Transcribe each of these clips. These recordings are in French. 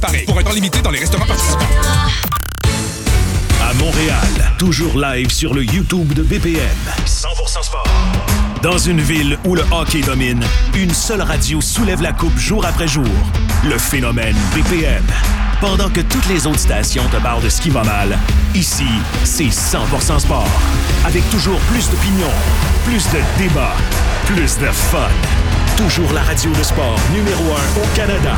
Pareil, pour un temps limité dans les restaurants participants. À Montréal, toujours live sur le YouTube de BPM. 100% sport. Dans une ville où le hockey domine, une seule radio soulève la coupe jour après jour. Le phénomène BPM. Pendant que toutes les autres stations te parlent de ce qui va mal, ici, c'est 100% sport. Avec toujours plus d'opinions, plus de débats, plus de fun. Toujours la radio de sport numéro 1 au Canada.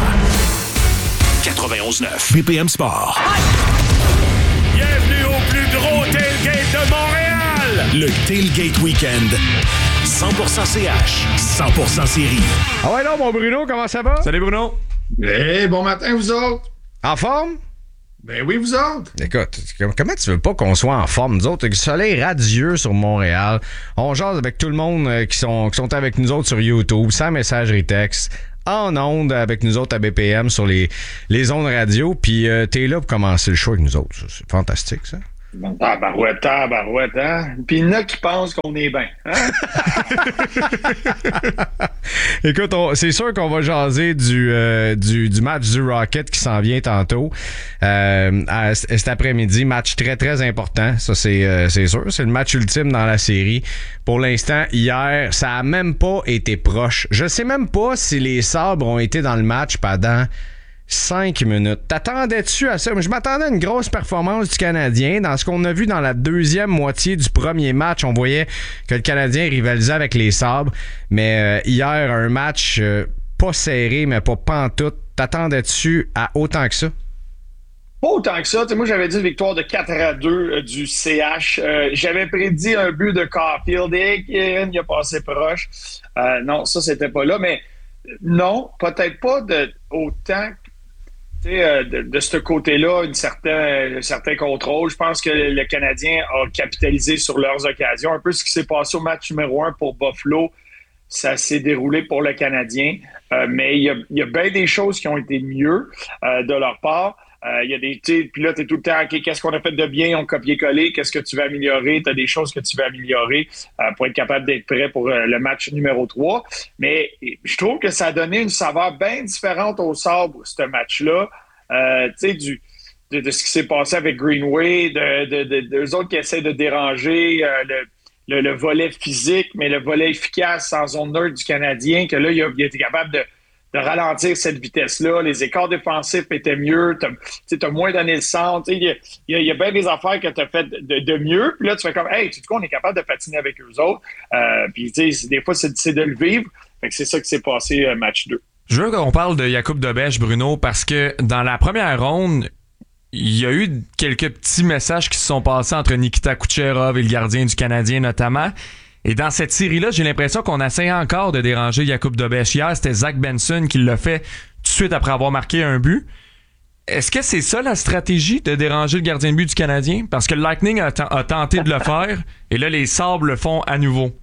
91.9 BPM Sport. Bienvenue au plus gros tailgate de Montréal! Le Tailgate Weekend. 100% CH, 100% série. Ah ouais, non, mon Bruno, comment ça va? Salut Bruno. Hey, bon matin, vous autres. En forme? Ben oui, vous autres. Écoute, comment tu veux pas qu'on soit en forme, nous autres? Le soleil radieux sur Montréal. On jase avec tout le monde qui sont avec nous autres sur YouTube, sans messagerie texte, en ondes avec nous autres à BPM sur les ondes radio. Puis t'es là pour commencer le show avec nous autres. C'est fantastique, ça. Tabarouette, hein? Puis il y en a qui pensent qu'on est bien. Hein? Écoute, c'est sûr qu'on va jaser du match du Rocket qui s'en vient tantôt. Cet après-midi, match très, très important. Ça, c'est sûr. C'est le match ultime dans la série. Pour l'instant, hier, ça a même pas été proche. Je sais même pas si les Sabres ont été dans le match pendant 5 minutes. T'attendais-tu à ça? Je m'attendais à une grosse performance du Canadien. Dans ce qu'on a vu dans la deuxième moitié du premier match, on voyait que le Canadien rivalisait avec les Sabres. Mais hier, un match pas serré, mais pas pantoute. T'attendais-tu à autant que ça? Pas autant que ça. T'sais, moi, j'avais dit une victoire de 4-2 du CH. J'avais prédit un but de Caulfield et il a passé proche. Non, ça, c'était pas là. Mais non, peut-être pas autant de ce côté-là, un certain contrôle. Je pense que le Canadien a capitalisé sur leurs occasions. Un peu ce qui s'est passé au match numéro 1 pour Buffalo, ça s'est déroulé pour le Canadien. Mais il y a bien des choses qui ont été mieux de leur part. Il y a des, puis là, t'es tout le temps, OK, qu'est-ce qu'on a fait de bien? On copier-coller. Qu'est-ce que tu veux améliorer? T'as des choses que tu veux améliorer pour être capable d'être prêt pour le match numéro 3. Mais je trouve que ça a donné une saveur bien différente au Sabres, ce match-là. Tu sais, de ce qui s'est passé avec Greenway, d'eux autres qui essaient de déranger le volet physique, mais le volet efficace en zone neutre du Canadien, que là, il a été capable de ralentir cette vitesse-là. Les écarts défensifs étaient mieux. T'as moins donné le centre. Il y a bien des affaires que tu as fait de mieux. Puis là, tu fais comme, hey, tu sais quoi, on est capable de patiner avec eux autres. Puis, tu sais, des fois, c'est de le vivre. Fait que c'est ça qui s'est passé, match 2. Je veux qu'on parle de Jakub Dobeš, Bruno, parce que dans la première ronde, il y a eu quelques petits messages qui se sont passés entre Nikita Kucherov et le gardien du Canadien, notamment. Et dans cette série-là, j'ai l'impression qu'on essaie encore de déranger Jakub Dobeš. Hier, c'était Zach Benson qui l'a fait tout de suite après avoir marqué un but. Est-ce que c'est ça la stratégie, de déranger le gardien de but du Canadien? Parce que le Lightning a tenté de le faire, et là, les Sabres le font à nouveau.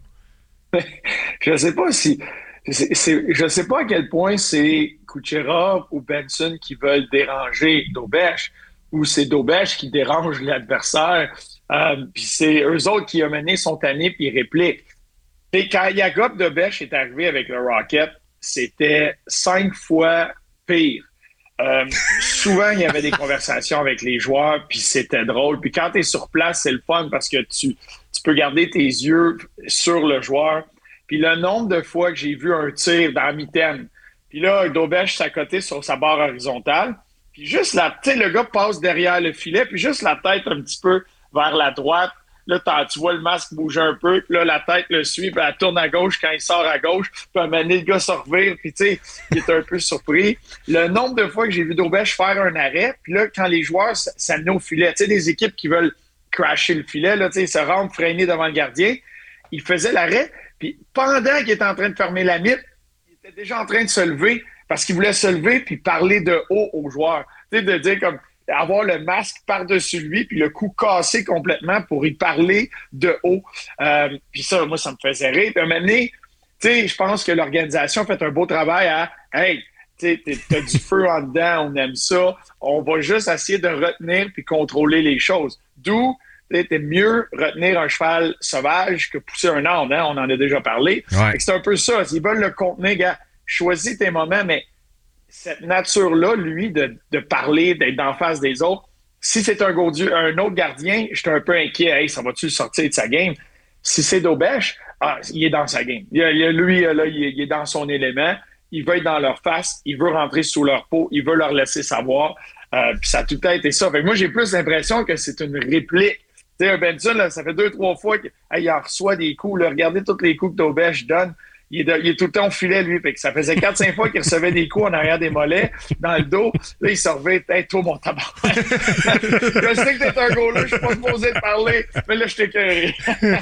Je sais pas si... je sais pas à quel point c'est Kucherov ou Benson qui veulent déranger Dobeš, ou c'est Dobeš qui dérange l'adversaire. Puis c'est eux autres qui ont mené son tanné puis ils répliquent. Et quand Jakub Dobeš est arrivé avec le Rocket, c'était 5 fois pire. Souvent, il y avait des conversations avec les joueurs, puis c'était drôle. Puis quand tu es sur place, c'est le fun parce que tu peux garder tes yeux sur le joueur. Puis le nombre de fois que j'ai vu un tir dans la mitaine, puis là, Dobeš s'accotait sur sa barre horizontale, puis juste le gars passe derrière le filet, puis juste la tête un petit peu vers la droite. Là, tu vois le masque bouger un peu, puis là, la tête le suit, puis elle tourne à gauche quand il sort à gauche, puis à un moment donné, le gars se revire, puis tu sais, il est un peu surpris. Le nombre de fois que j'ai vu Dobeš faire un arrêt, puis là, quand les joueurs s'amenaient au filet, tu sais, des équipes qui veulent crasher le filet, là, tu sais, ils se rendent freiner devant le gardien, il faisait l'arrêt, puis pendant qu'il était en train de fermer la mythe, il était déjà en train de se lever, parce qu'il voulait se lever puis parler de haut aux joueurs. Tu sais, de dire comme avoir le masque par-dessus lui puis le cou cassé complètement pour y parler de haut. Puis ça, moi, ça me faisait rire. Puis à un moment donné, tu sais, je pense que l'organisation a fait un beau travail à « Hey, tu sais, t'as du feu en dedans, on aime ça. On va juste essayer de retenir puis contrôler les choses. » D'où t'es mieux retenir un cheval sauvage que pousser un âne, hein? On en a déjà parlé. Ouais. C'est un peu ça. S'ils veulent le contenir, gars, choisis tes moments, mais cette nature-là, lui, de parler, d'être d'en face des autres, si c'est un autre gardien, j'étais un peu inquiet. Hey, ça va-tu sortir de sa game? Si c'est Dobèche, il est dans sa game. Lui, il est dans son élément. Il veut être dans leur face. Il veut rentrer sous leur peau. Il veut leur laisser savoir. Puis ça a tout le temps été ça. Fait que moi, j'ai plus l'impression que c'est une réplique. Tu sais, un Benson, là, ça fait 2-3 fois qu'il en reçoit des coups. Là. Regardez tous les coups que Dobèche donne. Il est tout le temps au filet, lui. Fait que ça faisait 4-5 fois qu'il recevait des coups en arrière des mollets, dans le dos. Là, il se revait, hey, toi, mon tabac. Je sais que t'es un goaler, je suis pas supposé te parler, mais là, je t'ai écœuré.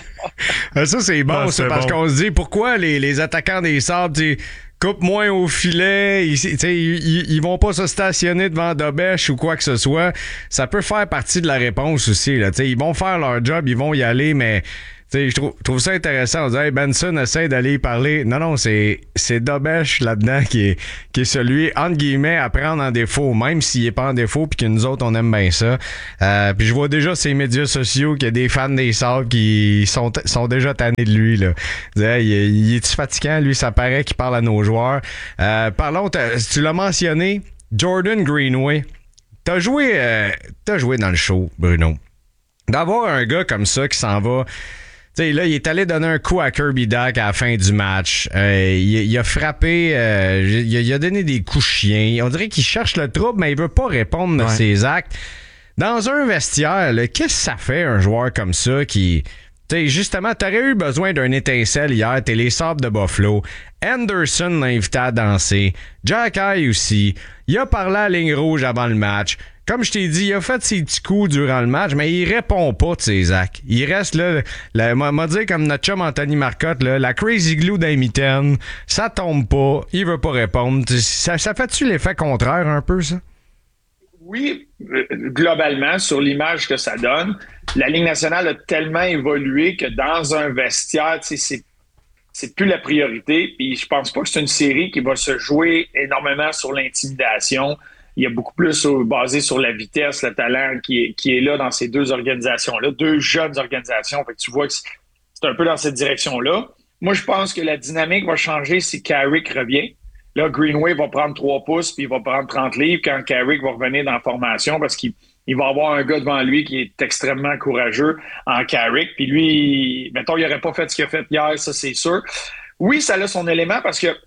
Ça, c'est bon, ça, parce qu'on se dit, pourquoi les attaquants des Sabres, coupent moins au filet, ils vont pas se stationner devant Dobèche ou quoi que ce soit. Ça peut faire partie de la réponse aussi, là. Ils vont faire leur job, ils vont y aller, mais... je trouve ça intéressant. On dit, hey, Benson essaie d'aller y parler. Non, c'est Dobèche là-dedans qui est celui, entre guillemets, à prendre en défaut, même s'il est pas en défaut puis que nous autres, on aime bien ça. Puis je vois déjà ces médias sociaux qu'il y a des fans des Sabres qui sont déjà tannés de lui, là. Il est-tu fatigant, lui? Ça paraît qu'il parle à nos joueurs. Parlons, tu l'as mentionné, Jordan Greenway. T'as joué dans le show, Bruno. D'avoir un gars comme ça qui s'en va... T'sais, là, il est allé donner un coup à Kirby Dach à la fin du match. Il a frappé, il a donné des coups chiens. On dirait qu'il cherche le trouble, mais il veut pas répondre à ses actes. Dans un vestiaire, là, qu'est-ce que ça fait un joueur comme ça qui... justement, t'aurais eu besoin d'un étincelle hier. T'es les Sabres de Buffalo. Anderson l'a invité à danser. Jack Eye aussi. Il a parlé à la ligne rouge avant le match. Comme je t'ai dit, il a fait ses petits coups durant le match, mais il répond pas de ses actes. Il reste là, m'a dit comme notre chum Anthony Marcotte, là, la crazy glue d'un mitaine, ça tombe pas, il veut pas répondre. Ça fait-tu l'effet contraire un peu, ça? Oui, globalement, sur l'image que ça donne, la Ligue nationale a tellement évolué que dans un vestiaire, c'est plus la priorité. Puis je pense pas que c'est une série qui va se jouer énormément sur l'intimidation. Il y a beaucoup plus basé sur la vitesse, le talent qui est là dans ces deux organisations-là, deux jeunes organisations. Fait que tu vois que c'est un peu dans cette direction-là. Moi, je pense que la dynamique va changer si Carrick revient. Là, Greenway va prendre 3 pouces puis il va prendre 30 livres quand Carrick va revenir dans la formation parce qu'il va avoir un gars devant lui qui est extrêmement courageux en Carrick. Puis lui, mettons, il n'aurait pas fait ce qu'il a fait hier, ça, c'est sûr. Oui, ça a son élément parce que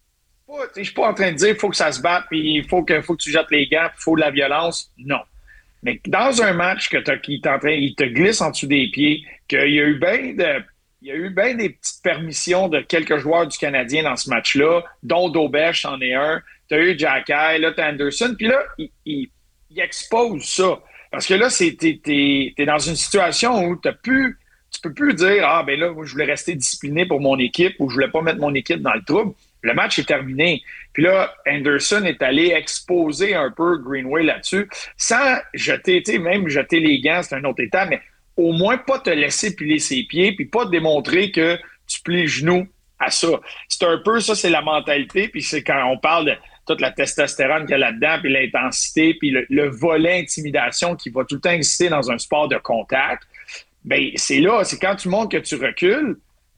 je suis pas en train de dire qu'il faut que ça se batte, puis il faut que tu jettes les gants, puis il faut de la violence. Non. Mais dans un match il te glisse en dessous des pieds, qu'il y a eu bien des petites permissions de quelques joueurs du Canadien dans ce match-là, dont Dobèche en est un. Tu as eu Jack Eye, là, tu as Anderson, puis là, il expose ça. Parce que là, t'es dans une situation où tu peux plus dire, ben là, moi, je voulais rester discipliné pour mon équipe ou je voulais pas mettre mon équipe dans le trouble. Le match est terminé. Puis là, Anderson est allé exposer un peu Greenway là-dessus, sans jeter les gants, c'est un autre état, mais au moins pas te laisser piler ses pieds, puis pas démontrer que tu plies le genou à ça. C'est un peu ça, c'est la mentalité, puis c'est quand on parle de toute la testostérone qu'il y a là-dedans, puis l'intensité, puis le volet intimidation qui va tout le temps exister dans un sport de contact, bien, c'est quand tu montres que tu recules,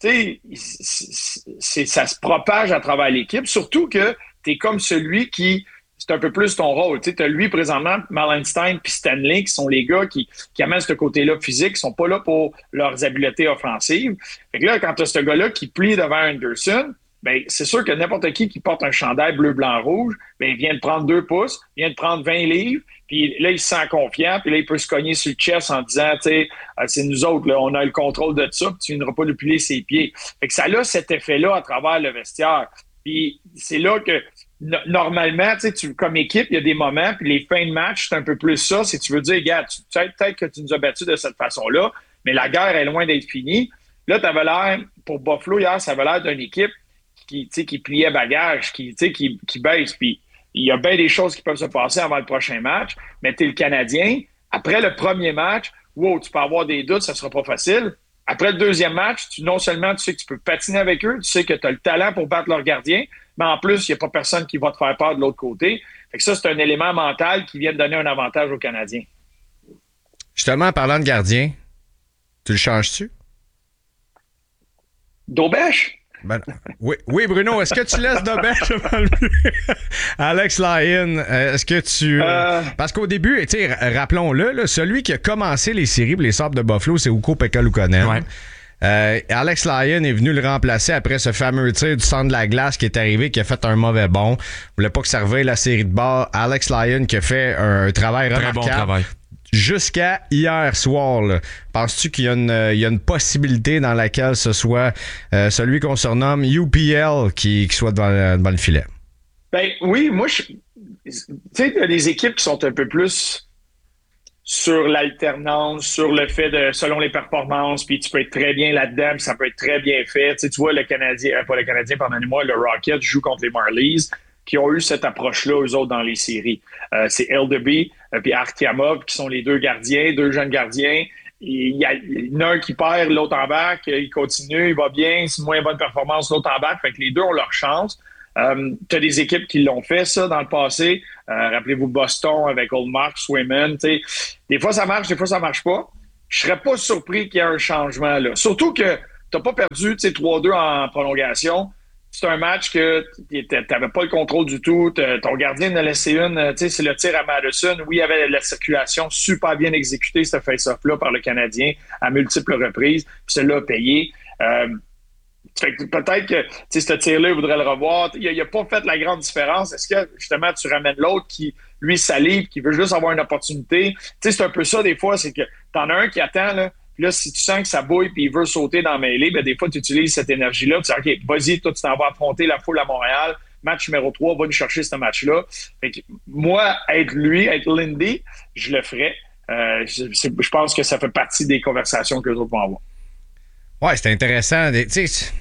ça se propage à travers l'équipe, surtout que tu es comme celui qui, c'est un peu plus ton rôle. Tu as lui présentement, Malenstein puis Stanley, qui sont les gars qui amènent ce côté-là physique, qui sont pas là pour leurs habiletés offensives. Fait que là, quand tu as ce gars-là qui plie devant Anderson, ben c'est sûr que n'importe qui porte un chandail bleu, blanc, rouge, ben il vient de prendre 2 pouces, vient de prendre 20 livres, puis là, il se sent confiant, puis là, il peut se cogner sur le chest en disant, tu sais, c'est nous autres, là, on a le contrôle de ça, puis tu viendras pas lui plier ses pieds. Fait que ça a cet effet-là à travers le vestiaire. Puis c'est là que, normalement, tu sais, comme équipe, il y a des moments, puis les fins de match, c'est un peu plus ça, si tu veux dire, gars, peut-être que tu nous as battus de cette façon-là, mais la guerre est loin d'être finie. Là, t'avais l'air, pour Buffalo hier, ça avait l'air d'une équipe qui pliait bagage, qui baisse, puis il y a bien des choses qui peuvent se passer avant le prochain match, mais t'es le Canadien. Après le premier match, tu peux avoir des doutes, ça sera pas facile. Après le deuxième match, non seulement tu sais que tu peux patiner avec eux, tu sais que tu as le talent pour battre leur gardien, mais en plus, il n'y a pas personne qui va te faire peur de l'autre côté. Fait que ça, c'est un élément mental qui vient de donner un avantage aux Canadiens. Justement, en parlant de gardien, tu le changes-tu? Dobèche? Oui, Bruno, est-ce que tu laisses Dobèche devant le but? Alex Lyon, est-ce que tu... Parce qu'au début, rappelons-le, là, celui qui a commencé les séries pour les Sabres de Buffalo, c'est Ukko-Pekka Luukkonen. Ouais. Alex Lyon est venu le remplacer après ce fameux tir du centre de la glace qui est arrivé, qui a fait un mauvais bond. Il voulait pas que ça revienne la série de bord. Alex Lyon qui a fait un travail remarquable. Très bon travail. Jusqu'à hier soir, là. Penses-tu qu'il y a une possibilité dans laquelle ce soit celui qu'on surnomme UPL qui soit devant le filet? Ben oui, moi, tu sais, il y a des équipes qui sont un peu plus sur l'alternance, sur le fait de selon les performances, puis tu peux être très bien là-dedans, puis ça peut être très bien fait. Tu vois, le Rocket joue contre les Marlies, qui ont eu cette approche-là, eux autres, dans les séries. C'est Eldeby puis Artyomov, qui sont les deux jeunes gardiens. Il y en a un qui perd, l'autre embarque, il continue, il va bien, c'est moins bonne performance, l'autre embarque. Fait que les deux ont leur chance. Tu as des équipes qui l'ont fait, ça, dans le passé. Rappelez-vous Boston avec Ullmark, Swayman. Des fois, ça marche, des fois, ça marche pas. Je serais pas surpris qu'il y ait un changement là. Surtout que tu n'as pas perdu 3-2 en prolongation. C'est un match que tu n'avais pas le contrôle du tout. Ton gardien en a laissé une. C'est le tir à Madison. Oui, il y avait la circulation super bien exécutée, ce face-off-là, par le Canadien à multiples reprises. Puis celui-là a payé. Fait que peut-être que ce tir-là, il voudrait le revoir. Il n'a pas fait la grande différence. Est-ce que, justement, tu ramènes l'autre qui, lui, salive, qui veut juste avoir une opportunité? C'est un peu ça, des fois, c'est que t'en as un qui attend, là. Puis là, si tu sens que ça bouille et il veut sauter dans la mêlée, ben des fois, tu utilises cette énergie-là. Tu dis, OK, vas-y, toi, tu t'en vas affronter la foule à Montréal. Match numéro 3, va nous chercher ce match-là. Fait que moi, être Lindy, je le ferais. Je pense que ça fait partie des conversations que les autres vont avoir. Ouais, c'est intéressant. Tu sais,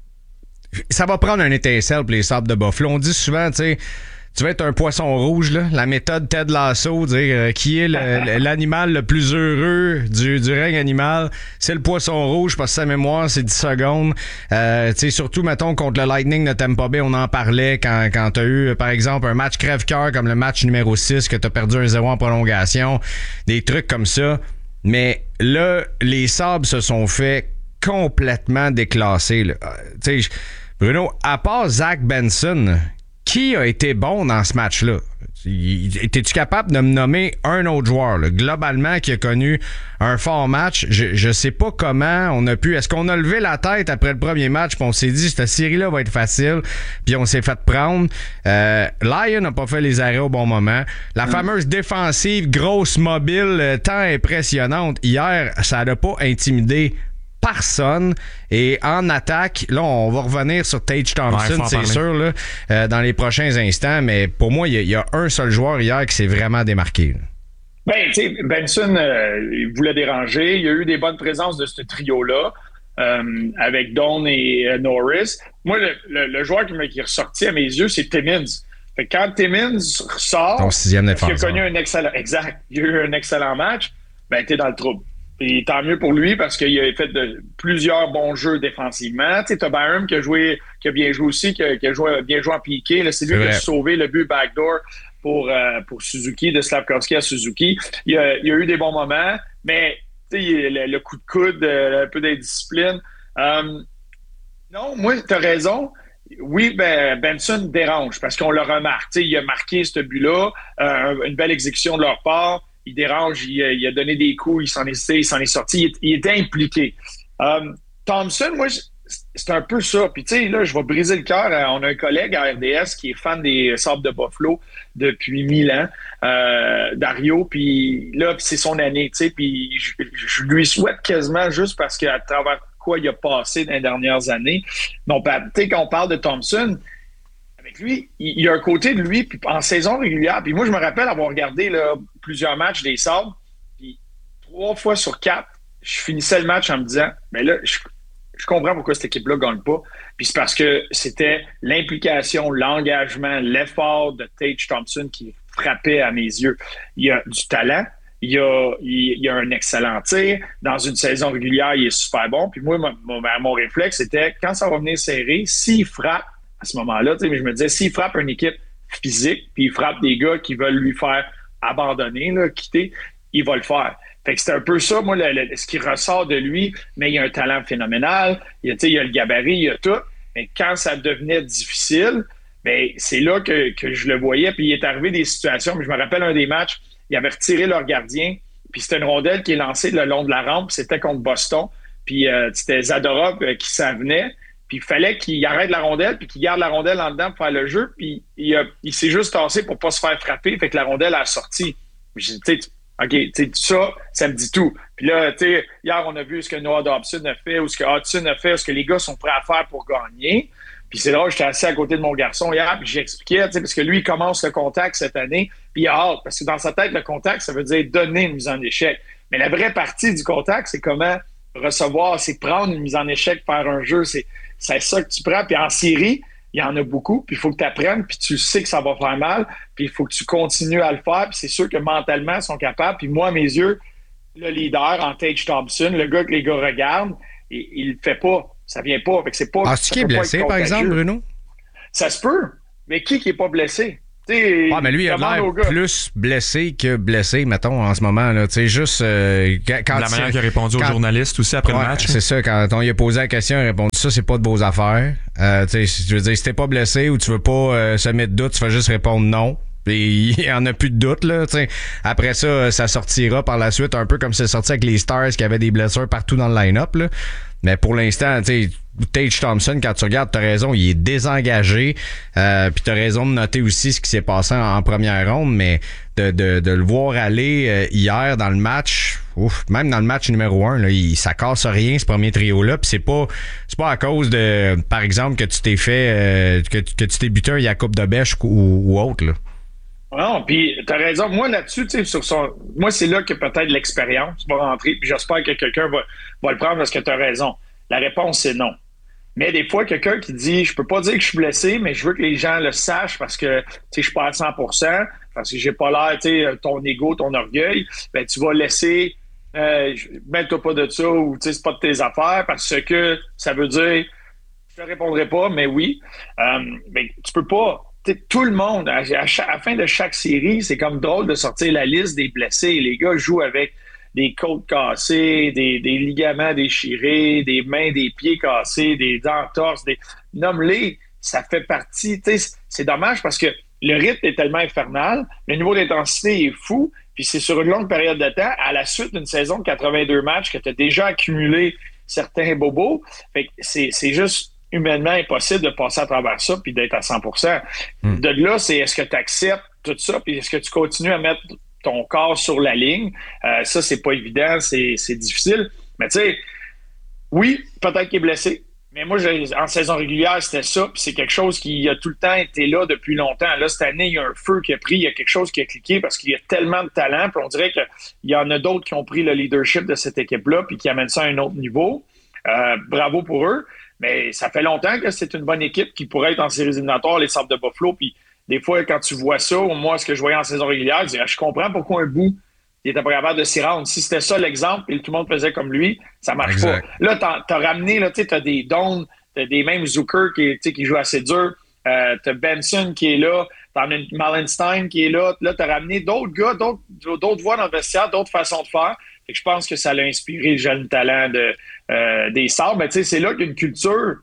ça va prendre un étincelle pour les Sabres de Buffalo. On dit souvent, tu sais, tu vas être un poisson rouge, là. La méthode Ted Lasso, dire qui est l'animal le plus heureux du règne animal, c'est le poisson rouge parce que sa mémoire, c'est 10 secondes. Tu sais, surtout, mettons, contre le Lightning de Tampa Bay, on en parlait quand t'as eu, par exemple, un match crève-cœur comme le match numéro 6 que t'as perdu 1-0 en prolongation. Des trucs comme ça. Mais là, les Sabres se sont fait complètement déclassés, là. Tu sais, Bruno, à part Zach Benson, qui a été bon dans ce match-là? Étais-tu capable de me nommer un autre joueur, là, globalement, qui a connu un fort match? Je sais pas comment on a pu... Est-ce qu'on a levé la tête après le premier match puis on s'est dit, cette série-là va être facile, puis on s'est fait prendre? Lyon n'a pas fait les arrêts au bon moment. La fameuse défensive, grosse, mobile, tant impressionnante, hier, ça n'a pas intimidé personne. Et en attaque, là, on va revenir sur Tage Thompson, c'est sûr, là, dans les prochains instants, mais pour moi, il y a un seul joueur hier qui s'est vraiment démarqué. Là. Ben, tu sais, Benson, il voulait déranger. Il y a eu des bonnes présences de ce trio-là, avec Doan et Norris. Moi, le joueur qui est ressorti à mes yeux, c'est Timmins. Fait que quand Timmins ressort, ton sixième défenseur, il a connu un excellent... Exact. Il a eu un excellent match, ben, t'es dans le trouble. Et tant mieux pour lui parce qu'il a fait plusieurs bons jeux défensivement. Tu sais, t'as Byram qui a bien joué aussi, qui a bien joué en piqué. Là, c'est lui qui a sauvé le but backdoor pour Suzuki, de Slavkovski à Suzuki. Il y a eu des bons moments, mais tu sais, le coup de coude, un peu d'indiscipline. Non, moi, t'as raison. Oui, Benson dérange parce qu'on le remarque. Tu sais, il a marqué ce but-là, une belle exécution de leur part. Il dérange, il a donné des coups, il s'en est sorti, il était impliqué. Thompson, moi, c'est un peu ça. Puis tu sais, là, je vais briser le cœur. On a un collègue à RDS qui est fan des Sabres de Buffalo depuis 1000 ans, Dario, puis là, c'est son année, tu sais, puis je lui souhaite quasiment juste parce qu'à travers quoi il a passé dans les dernières années. Donc, tu sais, quand on parle de Thompson, avec lui, il y a un côté de lui, puis en saison régulière, puis moi, je me rappelle avoir regardé là, plusieurs matchs des Sabres, puis 3 fois sur 4, je finissais le match en me disant, mais là, je comprends pourquoi cette équipe-là ne gagne pas, puis c'est parce que c'était l'implication, l'engagement, l'effort de Tage Thompson qui frappait à mes yeux. Il y a du talent, il y a un excellent tir. Dans une saison régulière, il est super bon, puis moi, mon réflexe, c'était, quand ça va venir serré, s'il frappe, à ce moment-là, je me disais, s'il frappe une équipe physique, puis il frappe des gars qui veulent lui faire abandonner, là, quitter, il va le faire. Fait que c'est un peu ça, moi, ce qui ressort de lui, mais il y a un talent phénoménal, il y a le gabarit, il y a tout. Mais quand ça devenait difficile, ben, c'est là que je le voyais. Puis il est arrivé des situations, mais je me rappelle un des matchs, ils avaient retiré leur gardien, puis c'était une rondelle qui est lancée le long de la rampe, c'était contre Boston, puis c'était Zadorov qui s'en venait, puis il fallait qu'il arrête la rondelle, puis qu'il garde la rondelle en dedans pour faire le jeu, puis il s'est juste tassé pour pas se faire frapper, fait que la rondelle a sorti. J'ai dit, tu sais, OK, tu sais, ça me dit tout. Puis là, tu sais, hier, on a vu ce que Noah Dobson a fait, ou ce que Hudson a fait, ce que les gars sont prêts à faire pour gagner. Puis c'est drôle, j'étais assis à côté de mon garçon hier, puis j'expliquais, tu sais, parce que lui, il commence le contact cette année, puis il a hâte, parce que dans sa tête, le contact, ça veut dire donner une mise en échec. Mais la vraie partie du contact, c'est comment recevoir, c'est prendre une mise en échec, faire un jeu, c'est ça que tu prends. Puis en série, il y en a beaucoup, puis il faut que tu apprennes, puis tu sais que ça va faire mal, puis il faut que tu continues à le faire, puis c'est sûr que mentalement, ils sont capables. Puis moi, à mes yeux, le leader en Tage Thompson, le gars que les gars regardent, il le fait pas. Ça vient pas. Fait que c'est pas. Est-ce qu'il est blessé, par exemple, Bruno? Ça se peut. Mais qui est pas blessé? Mais lui, il a l'air plus blessé que blessé, mettons, en ce moment. Là. Juste quand la manière qu'il a répondu aux journalistes aussi après le match. C'est ça, quand on lui a posé la question, il a répondu ça, c'est pas de vos affaires. Je veux dire, si t'es pas blessé ou tu veux pas semer de doute, tu vas juste répondre non. Et il n'y en a plus de doute, là. T'sais. Après ça, ça sortira par la suite, un peu comme c'est sorti avec les Stars qui avaient des blessures partout dans le line-up, là. Mais pour l'instant, tu sais, Tage Thompson, quand tu regardes, t'as raison, il est désengagé. Puis t'as raison de noter aussi ce qui s'est passé en première ronde, mais de le voir aller hier dans le match, même dans le match numéro 1, là, ça casse rien, ce premier trio-là. Puis c'est pas à cause de, par exemple, que tu t'es fait, que tu t'es buté un Jakub Dobeš ou autre, là. Non, puis t'as raison. Moi, là-dessus, tu sais, moi, c'est là que peut-être l'expérience va rentrer, puis j'espère que quelqu'un va le prendre parce que t'as raison. La réponse, c'est non. Mais des fois, quelqu'un qui dit, je peux pas dire que je suis blessé, mais je veux que les gens le sachent parce que, tu sais, je suis pas à 100%, parce que j'ai pas l'air, tu sais, ton ego, ton orgueil, ben, tu vas laisser, mets-toi pas de ça, ou, tu sais, c'est pas de tes affaires, parce que ça veut dire, je te répondrai pas, mais oui. Mais tu peux pas. Tout le monde, à la fin de chaque série, c'est comme drôle de sortir la liste des blessés. Les gars jouent avec des côtes cassées, des ligaments déchirés, des mains, des pieds cassés, des entorses, nomme-les, ça fait partie. C'est dommage parce que le rythme est tellement infernal, le niveau d'intensité est fou, puis c'est sur une longue période de temps, à la suite d'une saison de 82 matchs que tu as déjà accumulé certains bobos. Fait que c'est juste humainement impossible de passer à travers ça puis d'être à 100%. De là, c'est est-ce que tu acceptes tout ça puis est-ce que tu continues à mettre ton corps sur la ligne? Ça, c'est pas évident, c'est difficile. Mais tu sais, oui, peut-être qu'il est blessé. Mais moi, en saison régulière, c'était ça. Puis c'est quelque chose qui a tout le temps été là depuis longtemps. Là, cette année, il y a un feu qui a pris. Il y a quelque chose qui a cliqué parce qu'il y a tellement de talent. Puis on dirait qu'il y en a d'autres qui ont pris le leadership de cette équipe-là puis qui amènent ça à un autre niveau. Bravo pour eux. Mais ça fait longtemps que c'est une bonne équipe qui pourrait être en séries éliminatoires, les Sabres de Buffalo. Puis des fois, quand tu vois ça, moi, ce que je voyais en saison régulière, je disais, je comprends pourquoi un bout, il était pas capable de s'y rendre. Si c'était ça l'exemple et tout le monde faisait comme lui, ça marche pas. Là, t'as ramené, là, t'as des Doan, t'as des mêmes Zucker qui joue assez dur. T'as Benson qui est là. T'as Malenstein qui est là. Là, t'as ramené d'autres gars, d'autres voix dans le vestiaire, d'autres façons de faire. Fait que je pense que ça l'a inspiré le jeune talent des Sabres. Mais tu sais, c'est là qu'une culture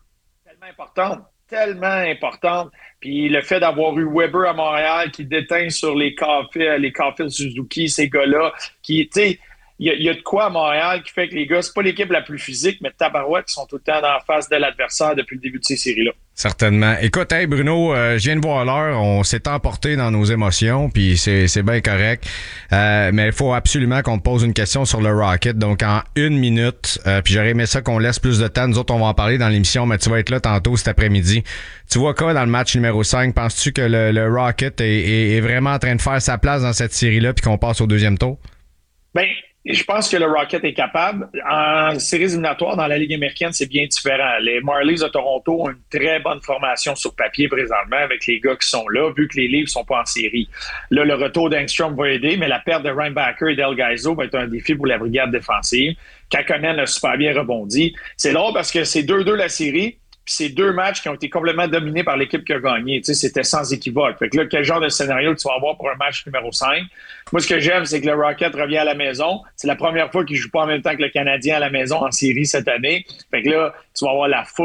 tellement importante. Puis le fait d'avoir eu Weber à Montréal qui déteint sur les Caulfield Suzuki, ces gars-là, qui, tu sais, il y a de quoi à Montréal qui fait que les gars, c'est pas l'équipe la plus physique, mais tabarouette, ils sont tout le temps en face de l'adversaire depuis le début de ces séries-là. Certainement. Écoute, hey Bruno, je viens de voir l'heure, on s'est emporté dans nos émotions, puis c'est bien correct. Mais il faut absolument qu'on te pose une question sur le Rocket, donc en 1 minute. Puis j'aurais aimé ça qu'on laisse plus de temps. Nous autres, on va en parler dans l'émission, mais tu vas être là tantôt cet après-midi. Tu vois quoi dans le match numéro 5? Penses-tu que le Rocket est vraiment en train de faire sa place dans cette série-là, puis qu'on passe au deuxième tour? Ben, je pense que le Rocket est capable. En séries éliminatoires, dans la Ligue américaine, c'est bien différent. Les Marlies de Toronto ont une très bonne formation sur papier présentement avec les gars qui sont là, vu que les livres sont pas en série. Là, le retour d'Engstrom va aider, mais la perte de Reinbacher et Del Gaizo va être un défi pour la brigade défensive. Kakkonen a super bien rebondi. C'est drôle parce que c'est 2-2 la série, puis c'est 2 matchs qui ont été complètement dominés par l'équipe qui a gagné. Tu sais, c'était sans équivoque. Fait que là, quel genre de scénario tu vas avoir pour un match numéro 5? Moi, ce que j'aime, c'est que le Rocket revient à la maison. C'est la première fois qu'il joue pas en même temps que le Canadien à la maison en série cette année. Fait que là, tu vas avoir la foule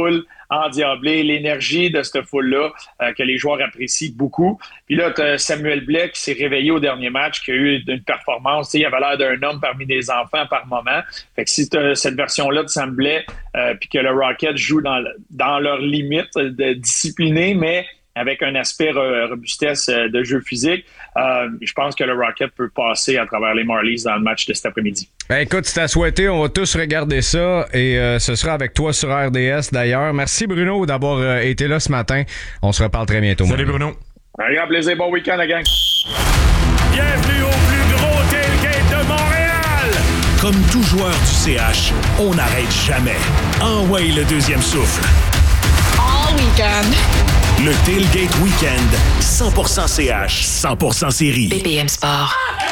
endiablé, l'énergie de cette foule-là que les joueurs apprécient beaucoup. Puis là, tu as Samuel Blais qui s'est réveillé au dernier match, qui a eu une performance. Il avait l'air d'un homme parmi des enfants par moment. Fait que si tu as cette version-là de Sam Blais, puis que le Rocket joue dans leurs limites de discipliné, mais avec un aspect robustesse de jeu physique, je pense que le Rocket peut passer à travers les Marlies dans le match de cet après-midi. Ben écoute, si t'as souhaité, on va tous regarder ça et ce sera avec toi sur RDS d'ailleurs. Merci Bruno d'avoir été là ce matin. On se reparle très bientôt. Salut Bruno. Un grand plaisir, bon week-end la gang. Bienvenue au plus gros tailgate de Montréal! Comme tout joueur du CH, on n'arrête jamais. Envoie le deuxième souffle. All weekend. Le Tailgate Weekend, 100% CH, 100% série. BPM Sport.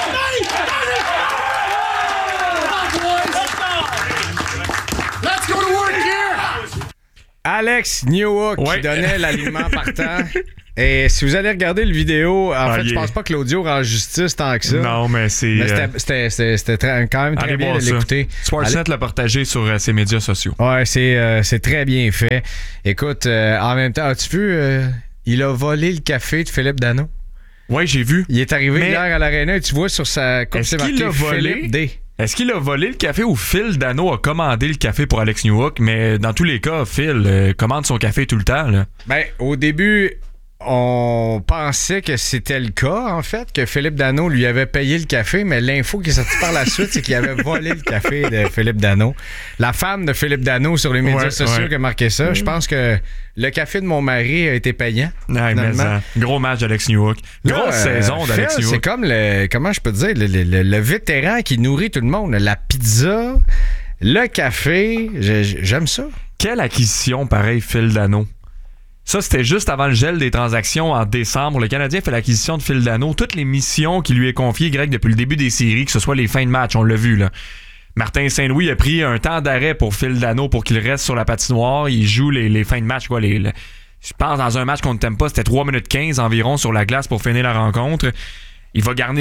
Let's go to work here! Alex Newhook Ouais. qui donnait l'alignement partant. Et si vous allez regarder le vidéo, en fait, je pense pas que l'audio rend justice tant que ça. Non, mais c'est... Mais c'était quand même très allez bien voir de ça. l'écouter. Sportsnet l'a partagé sur ses médias sociaux. Ouais, c'est très bien fait. Écoute, en même temps, as-tu vu, il a volé le café de Philippe Danault. Ouais, j'ai vu. Il est arrivé Mais- hier à l'aréna et tu vois sur sa coupe, Est-ce c'est qu'il marqué l'a volé? Philippe D. Est-ce qu'il a volé le café ou Phil Danault a commandé le café pour Alex Newhook? Mais dans tous les cas, Phil commande son café tout le temps. Là. Ben, au début, on pensait que c'était le cas, en fait, que Philippe Danault lui avait payé le café, mais l'info qui est sortie par la suite, c'est qu'il avait volé le café de Philippe Danault. La femme de Philippe Danault sur les médias sociaux qui a marqué ça, je pense que le café de mon mari a été payant. Ouais, mais finalement. gros match d'Alex Newhook. Grosse Là, saison d'Alex Phil, Newhook. c'est comme comment je peux te dire, le vétéran qui nourrit tout le monde. La pizza, le café, j'aime ça. Quelle acquisition, pareil, Phil Danault. Ça, c'était juste avant le gel des transactions en décembre. Le Canadien fait l'acquisition de Phil Danault. Toutes les missions qui lui est confiées, Greg, depuis le début des séries, que ce soit les fins de match, on l'a vu, là. Martin Saint-Louis a pris un temps d'arrêt pour Phil Danault pour qu'il reste sur la patinoire. Il joue les fins de match, quoi. Je pense dans un match qu'on ne t'aime pas, c'était 3 minutes 15 environ sur la glace pour finir la rencontre. Il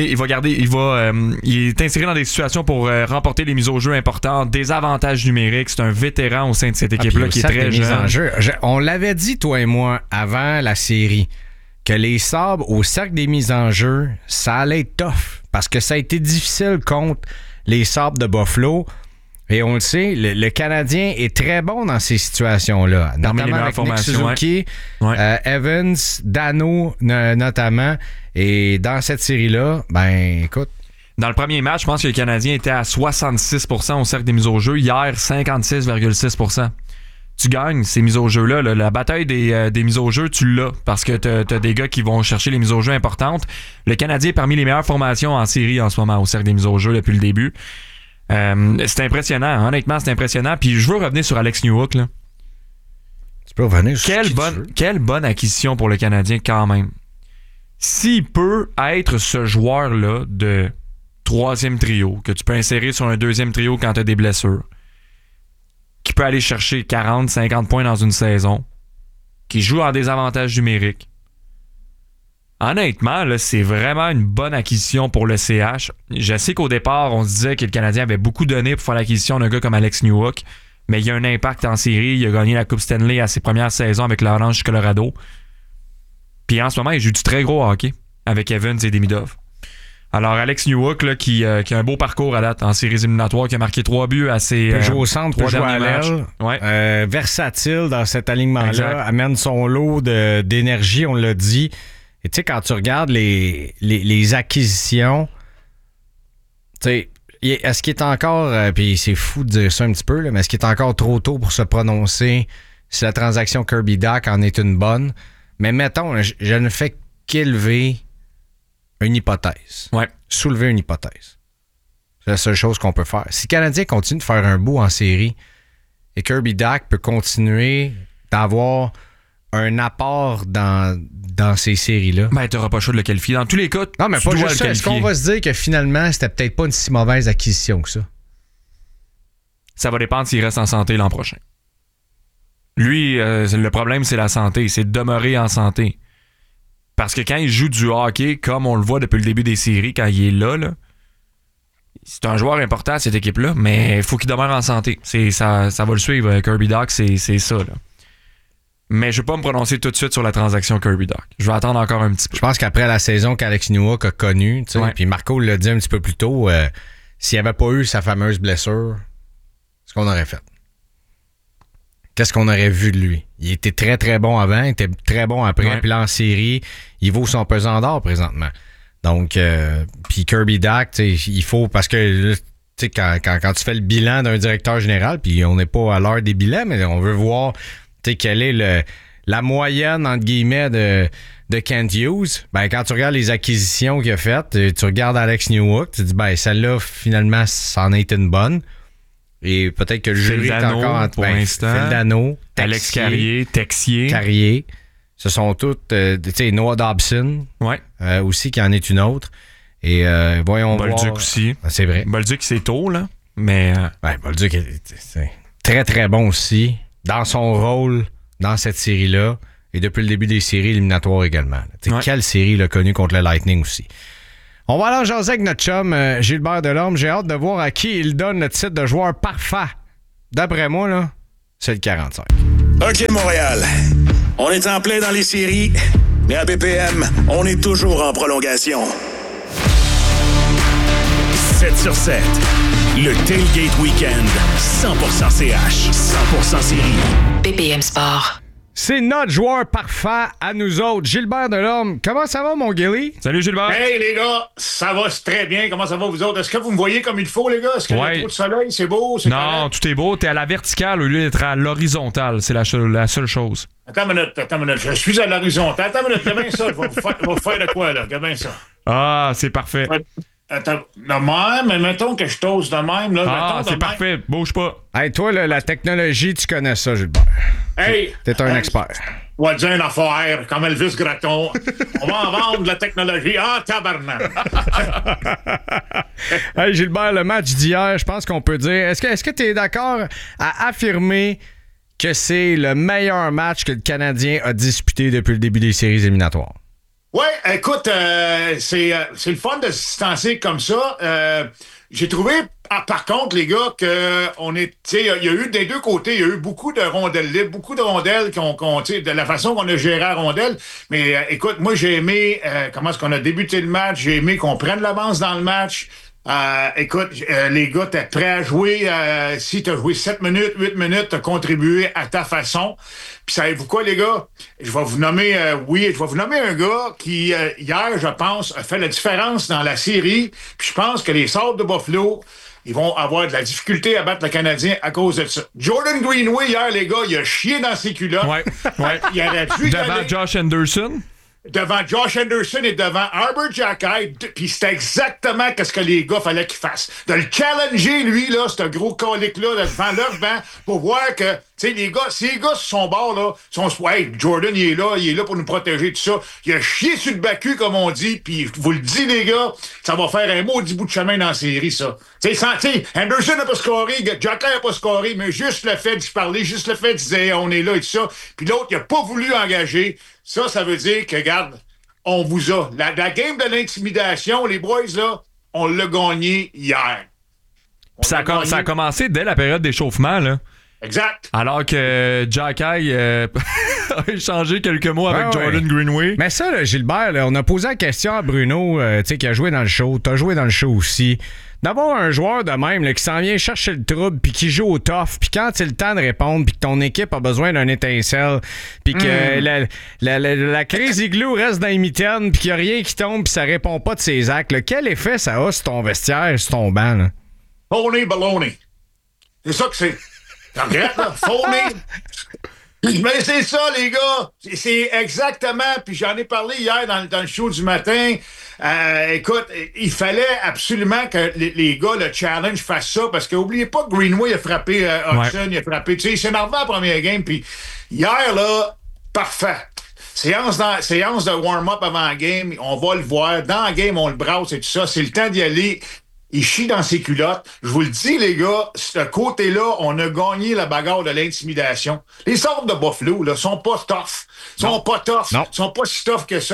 est inséré dans des situations pour remporter les mises au jeu importantes, des avantages numériques. C'est un vétéran au sein de cette équipe-là qui est très jeune. On l'avait dit, toi et moi, avant la série, que les Sabres au cercle des mises en jeu, ça allait être tough. Parce que ça a été difficile contre les Sabres de Buffalo. Et on le sait, le Canadien est très bon dans ces situations-là. Parmi les Notamment meilleures avec Nick formations, Suzuki, Ouais. Evans, Danault notamment. Et dans cette série-là, ben écoute, Dans le premier match, je pense que le Canadien était à 66% au cercle des mises au jeu. Hier, 56,6%. Tu gagnes ces mises au jeu-là. Là. La bataille des mises au jeu, tu l'as parce que t'as des gars qui vont chercher les mises au jeu importantes. Le Canadien est parmi les meilleures formations en série en ce moment au cercle des mises au jeu depuis le début. C'est impressionnant. Honnêtement, c'est impressionnant. Puis je veux revenir sur Alex Newhook. Là. tu peux revenir sur Quelle bonne acquisition pour le Canadien quand même. S'il peut être ce joueur-là de troisième trio, que tu peux insérer sur un deuxième trio quand tu as des blessures, qui peut aller chercher 40, 50 points dans une saison, qui joue en désavantage numérique. Honnêtement, là, c'est vraiment une bonne acquisition pour le CH. Je sais qu'au départ, on se disait que le Canadien avait beaucoup donné pour faire l'acquisition d'un gars comme Alex Newhook, mais il y a un impact en série. Il a gagné la Coupe Stanley à ses premières saisons avec l'Orange Colorado. Puis en ce moment, il joue du très gros hockey avec Evans et Demidov. Alors, Alex Newhook, là, qui a un beau parcours à date en séries éliminatoires, qui a marqué 3 buts à ses peut jouer au centre, peut 3 jouer à derniers matchs. l'aile. Ouais. Versatile dans cet alignement-là. Exact. Amène son lot d'énergie, on l'a dit. Et tu sais, quand tu regardes les acquisitions, tu sais, est-ce qu'il est encore, puis c'est fou de dire ça un petit peu, là, mais est-ce qu'il est encore trop tôt pour se prononcer si la transaction Kirby Dach en est une bonne? Mais mettons, je ne fais qu'élever une hypothèse. Ouais. Soulever une hypothèse. C'est la seule chose qu'on peut faire. Si le Canadien continue de faire un bout en série et Kirby Dach peut continuer d'avoir un apport dans ces séries-là. Ben, t'auras pas le choix de le qualifier. Dans tous les cas, Non, mais tu pas dois juste le ça. Est-ce qualifier. qu'on va se dire que finalement, c'était peut-être pas une si mauvaise acquisition que ça? Ça va dépendre s'il reste en santé l'an prochain. Lui, le problème, c'est la santé. C'est de demeurer en santé. Parce que quand il joue du hockey, comme on le voit depuis le début des séries, quand il est là, c'est un joueur important à cette équipe-là, mais il faut qu'il demeure en santé. Ça va le suivre, Kirby Dach, c'est ça. Là. mais je ne vais pas me prononcer tout de suite sur la transaction Kirby Dach. Je vais attendre encore un petit peu. Je pense qu'après la saison qu'Alex Newhook a connue, puis Marco l'a dit un petit peu plus tôt, s'il n'y avait pas eu sa fameuse blessure, ce qu'on aurait fait? Qu'est-ce qu'on aurait vu de lui? Il était très, très bon avant, il était très bon après. Puis là, en série, il vaut son pesant d'or présentement. Donc, puis Kirby Dach, il faut... Parce que, quand tu fais le bilan d'un directeur général, puis on n'est pas à l'heure des bilans, mais on veut voir quelle est la moyenne, entre guillemets, de Kent Hughes. Ben, quand tu regardes les acquisitions qu'il a faites, tu regardes Alex Newhook, tu te dis, ben, celle-là, finalement, ça en a été une bonne. Et peut-être que le jury est encore en pour l'instant. Phil Dano, Alex Carrier, Texier. Carrier. Ce sont toutes, Noah Dobson aussi, qui en est une autre. Et voyons voir. Bolduc aussi. C'est vrai. Bolduc, c'est tôt, là. Mais. Bolduc est très, très bon aussi dans son rôle dans cette série-là. Et depuis le début des séries éliminatoires également. Quelle série il a connue contre le Lightning aussi. On va aller en jaser avec notre chum Gilbert Delorme. J'ai hâte de voir à qui il donne le titre de joueur parfait. D'après moi, là, c'est le 45. OK, Montréal. On est en plein dans les séries, mais à BPM, on est toujours en prolongation. 7 sur 7. Le Tailgate Weekend. 100% CH. 100% série. BPM Sport. C'est notre joueur parfait à nous autres. Gilbert Delorme, comment ça va, mon Gilly? Salut, Gilbert. Hey, les gars, ça va très bien. Comment ça va, vous autres? Est-ce que vous me voyez comme il faut, les gars? Est-ce que le trou de soleil, c'est beau? C'est non, tout est beau. T'es à la verticale au lieu d'être à l'horizontale. C'est la seule chose. Attends une minute. Je suis à l'horizontale. Attends une minute. Regarde bien ça. Je vais vous faire de quoi, là? Regarde bien ça. Ah, c'est parfait. Attends, de même, mais mettons que je t'ose de même. Là, ah, c'est parfait. Bouge pas. Hey, toi, là, la technologie, tu connais ça, Gilbert. Hey! T'es un expert. On va dire une affaire, comme Elvis Gratton. On va en vendre de la technologie. Ah, tabarnak! Hey, Gilbert, le match d'hier, je pense qu'on peut dire... Est-ce que tu es d'accord à affirmer que c'est le meilleur match que le Canadien a disputé depuis le début des séries éliminatoires? Oui, écoute, c'est le fun de se distancer comme ça. J'ai trouvé, par contre, les gars, que il y a eu des deux côtés, il y a eu beaucoup de rondelles libres, beaucoup de rondelles de la façon qu'on a géré la rondelle. Mais écoute, moi, j'ai aimé comment est-ce qu'on a débuté le match. J'ai aimé qu'on prenne l'avance dans le match. Écoute, les gars, t'es prêt à jouer. Si t'as joué 7 minutes, 8 minutes, t'as contribué à ta façon. Puis savez-vous quoi, les gars? Je vais vous nommer un gars qui, hier, je pense, a fait la différence dans la série. Puis je pense que les Sabres de Buffalo, ils vont avoir de la difficulté à battre le Canadien à cause de ça. Jordan Greenway, hier, les gars, il a chié dans ses culottes. Ouais. Il aurait dû devant Josh Anderson. Devant Josh Anderson et devant Arbor Xhekaj, puis c'était exactement ce que les gars fallait qu'ils fassent. De le challenger, lui, là, ce gros colique-là, devant leur banc, pour voir que, tu sais, les gars, si les gars sur son bord, là, hey, Jordan, il est là pour nous protéger, tout ça. Il a chié sur le bacu, comme on dit, puis je vous le dis, les gars, ça va faire un maudit bout de chemin dans la série, ça. Tu sais, Anderson n'a pas scoré, Xhekaj n'a pas scoré, mais juste le fait d'y parler, juste le fait de dire, hey, on est là et tout ça, puis l'autre, il a pas voulu engager. Ça veut dire que, regarde, on vous a. La game de l'intimidation, les boys, là, on l'a gagné hier. Ça a commencé dès la période d'échauffement, là. Exact. Alors que Xhekaj a échangé quelques mots avec Jordan Greenway. Mais ça, là, Gilbert, là, on a posé la question à Bruno, qui a joué dans le show. T'as joué dans le show aussi. D'avoir un joueur de même là, qui s'en vient chercher le trouble, puis qui joue au tough, puis quand c'est le temps de répondre, puis que ton équipe a besoin d'un étincelle, puis que la crazy glue reste dans les mitaines, puis qu'il n'y a rien qui tombe, puis ça répond pas de ses actes, là, quel effet ça a sur ton vestiaire, sur ton banc? Là? Phony baloney. C'est ça que c'est. T'en regrettes, là? Phony. Mais c'est ça, les gars. C'est exactement. Puis j'en ai parlé hier dans le show du matin. Écoute, il fallait absolument que les gars, le challenge, fassent ça. Parce que n'oubliez pas que Greenway a frappé Hudson, il a frappé. Tu sais, il s'est énervé à la première game. Puis hier, là, parfait. Séance de warm-up avant la game. On va le voir. Dans la game, on le brasse et tout ça. C'est le temps d'y aller. Il chie dans ses culottes. Je vous le dis, les gars, ce côté-là, on a gagné la bagarre de l'intimidation. Les Sabres de Buffalo, là, sont pas tough. Sont pas si tough que ça.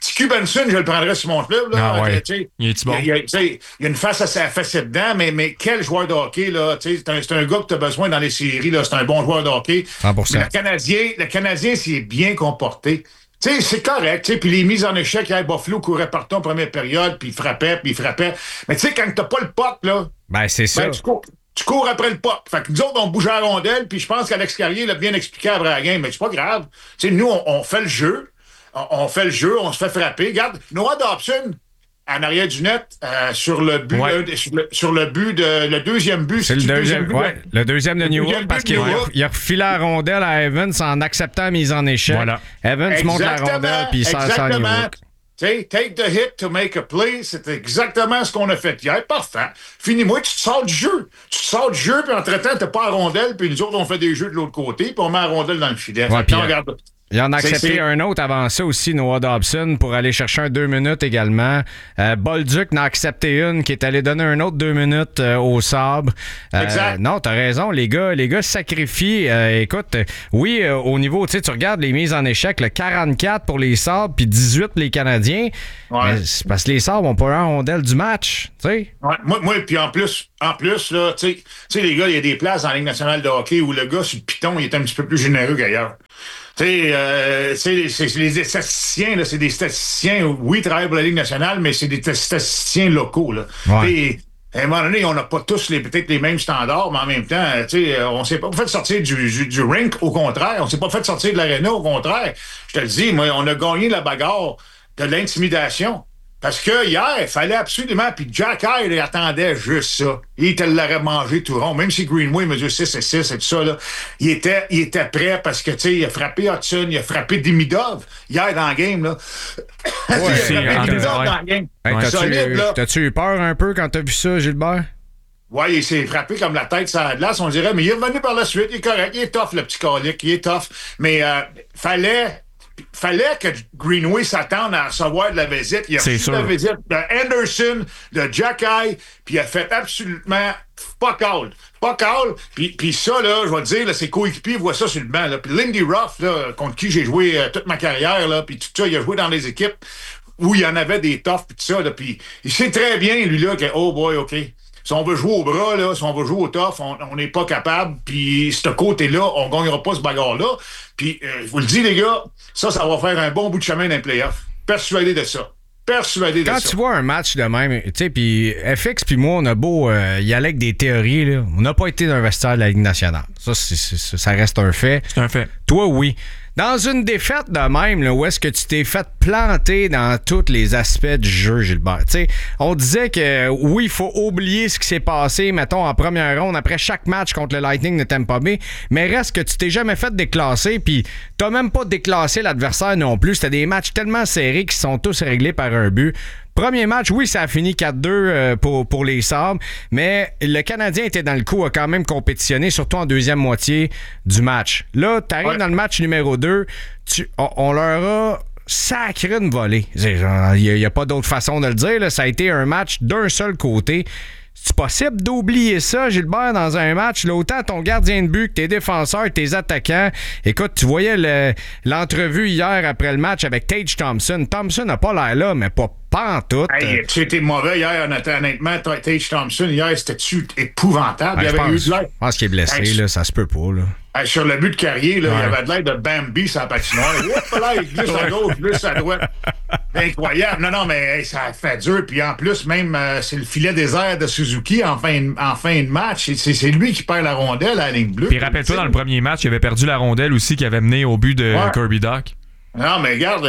TQ Benson, je le prendrais sur mon club. Là. Ah ouais. Il est-tu bon? Il y a une face assez facette dedans, mais quel joueur de hockey, là. C'est un gars que tu as besoin dans les séries, là. C'est un bon joueur de hockey. 100%. Le Canadien s'y est bien comporté. T'sais, c'est correct, puis les mises en échec, Buffalo courait partout en première période, puis il frappait. Mais tu sais, quand t'as pas le puck, là, Ben, c'est ça. tu cours après le puck. Fait que nous autres, on bouge à la rondelle, puis je pense qu'Alex Carrier l'a bien expliqué après la game, mais c'est pas grave. T'sais, nous, on fait le jeu, on fait le jeu, on se fait frapper. Regarde, Noah Dobson, en arrière du net, sur le but, sur le but le deuxième but. C'est le deuxième but. Ouais, le deuxième de Newhook, parce qu'il a refilé la rondelle à Evans en acceptant la mise en échec. Voilà. Evans monte la rondelle, puis il sort sans Newhook. Take the hit to make a play, c'est exactement ce qu'on a fait hier. Parfait. Finis-moi, tu te sors du jeu. Tu te sors du jeu, puis entre-temps, t'as pas la rondelle, puis nous autres, on fait des jeux de l'autre côté, puis on met la rondelle dans le filet. Ouais, puis, regarde. Il en a accepté un autre avant ça aussi, Noah Dobson, pour aller chercher un 2 minutes également. Bolduc en a accepté une qui est allé donner un autre 2 minutes au Sabre. Exact. Non, t'as raison, les gars sacrifient. Écoute, oui, au niveau, tu regardes les mises en échec, le 44 pour les Sabres, puis 18 pour les Canadiens. Ouais. Mais c'est parce que les Sabres n'ont pas eu un rondelle du match, tu sais. Ouais, moi, puis en plus, là, tu sais, les gars, il y a des places dans la Ligue nationale de hockey où le gars sur le piton, il est un petit peu plus généreux qu'ailleurs. Tu sais, c'est les statisticiens, là, c'est des statisticiens, oui, ils travaillent pour la Ligue nationale, mais c'est des statisticiens locaux, là. Ouais. À un moment donné, on n'a pas tous peut-être les mêmes standards, mais en même temps, tu sais, on s'est pas fait sortir du rink, au contraire. On s'est pas fait sortir de l'aréna, au contraire. Je te le dis, moi, on a gagné la bagarre de l'intimidation. Parce que hier, il fallait absolument, puis Jack Hyde, il attendait juste ça. Il te l'aurait mangé tout rond. Même si Greenway mesure 6 et tout ça, là, il était prêt parce que, tu sais, il a frappé Hudson, il a frappé Demidov hier dans la game, là. Ouais, il a frappé Demidov dans la game. Hey, t'as-tu eu peur un peu quand t'as vu ça, Gilbert? Ouais, il s'est frappé comme la tête sur la glace, on dirait, mais il est revenu par la suite, il est correct, il est tough, le petit colique, il est tough. Mais fallait que Greenway s'attende à recevoir de la visite. Il a reçu la visite de Anderson, de Jack Hyde, puis il a fait absolument fuck all. Puis ça, là, je vais te dire, là, ses coéquipiers voient ça sur le banc. Là. Puis Lindy Ruff, là, contre qui j'ai joué toute ma carrière, là, puis tout ça, il a joué dans les équipes où il y en avait des toughs, puis tout ça. Là, puis il sait très bien, lui, là, que, oh boy, OK. Si on veut jouer au bras, là, si on veut jouer au tough, on n'est pas capable. Puis, ce côté-là, on ne gagnera pas ce bagarre-là. Puis, je vous le dis, les gars, ça va faire un bon bout de chemin dans les playoffs. Persuadé de ça. Quand tu vois un match de même, tu sais, puis FX puis moi, on a beau y aller avec des théories, là, on n'a pas été dans un vestiaire de la Ligue nationale. Ça reste un fait. C'est un fait. Toi, oui. Dans une défaite de même, là, où est-ce que tu t'es fait planter dans tous les aspects du jeu, Gilbert? T'sais, on disait que oui, il faut oublier ce qui s'est passé, mettons, en première ronde, après chaque match contre le Lightning de Tampa Bay, mais reste que tu t'es jamais fait déclasser, puis t'as même pas déclassé l'adversaire non plus. C'était des matchs tellement serrés qui sont tous réglés par un but. Premier match, oui, ça a fini 4-2 pour les Sabres, mais le Canadien était dans le coup, a quand même compétitionné, surtout en deuxième moitié du match. Là, t'arrives dans le match numéro 2, on leur a sacré une volée. Il n'y a pas d'autre façon de le dire. Là. Ça a été un match d'un seul côté. C'est possible d'oublier ça, Gilbert, dans un match? Là, autant ton gardien de but que tes défenseurs, tes attaquants. Écoute, tu voyais l'entrevue hier après le match avec Tage Thompson. Thompson n'a pas l'air là, mais pas en tout. Hey, c'était mauvais hier, honnêtement. Tage Thompson, hier, c'était-tu épouvantable. Ben, il avait eu de l'air. Je pense qu'il est blessé, là, ça se peut pas. Là. Sur le but de Carrier, là, il avait de l'air de Bambi sur la patinoire. Il glisse à gauche, glisse à droite. Incroyable. Non, mais ça fait dur. Puis en plus, même, c'est le filet désert de Suzuki en fin de match. C'est lui qui perd la rondelle à la ligne bleue. Puis rappelle-toi, dans le premier match, il avait perdu la rondelle aussi qui avait mené au but de Kirby Dach. Non, mais regarde,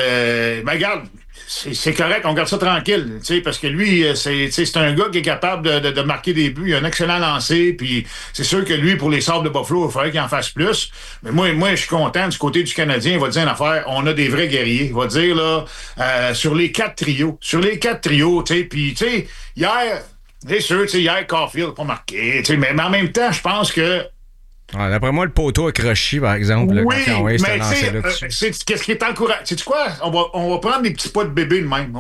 c'est correct, on garde ça tranquille, parce que lui, c'est un gars qui est capable de marquer des buts, il a un excellent lancer, puis c'est sûr que lui, pour les Sabres de Buffalo, il faudrait qu'il en fasse plus. Mais moi, je suis content du côté du Canadien, il va dire une affaire, on a des vrais guerriers. Il va dire, là, sur les quatre trios, puis, hier, c'est sûr, hier, Caulfield n'a pas marqué, mais en même temps, je pense que ouais, d'après moi, le poteau a croché, par exemple. Là, oui, mais qu'est-ce qui est encourageant? Tu sais quoi? On va prendre des petits pas de bébé de même.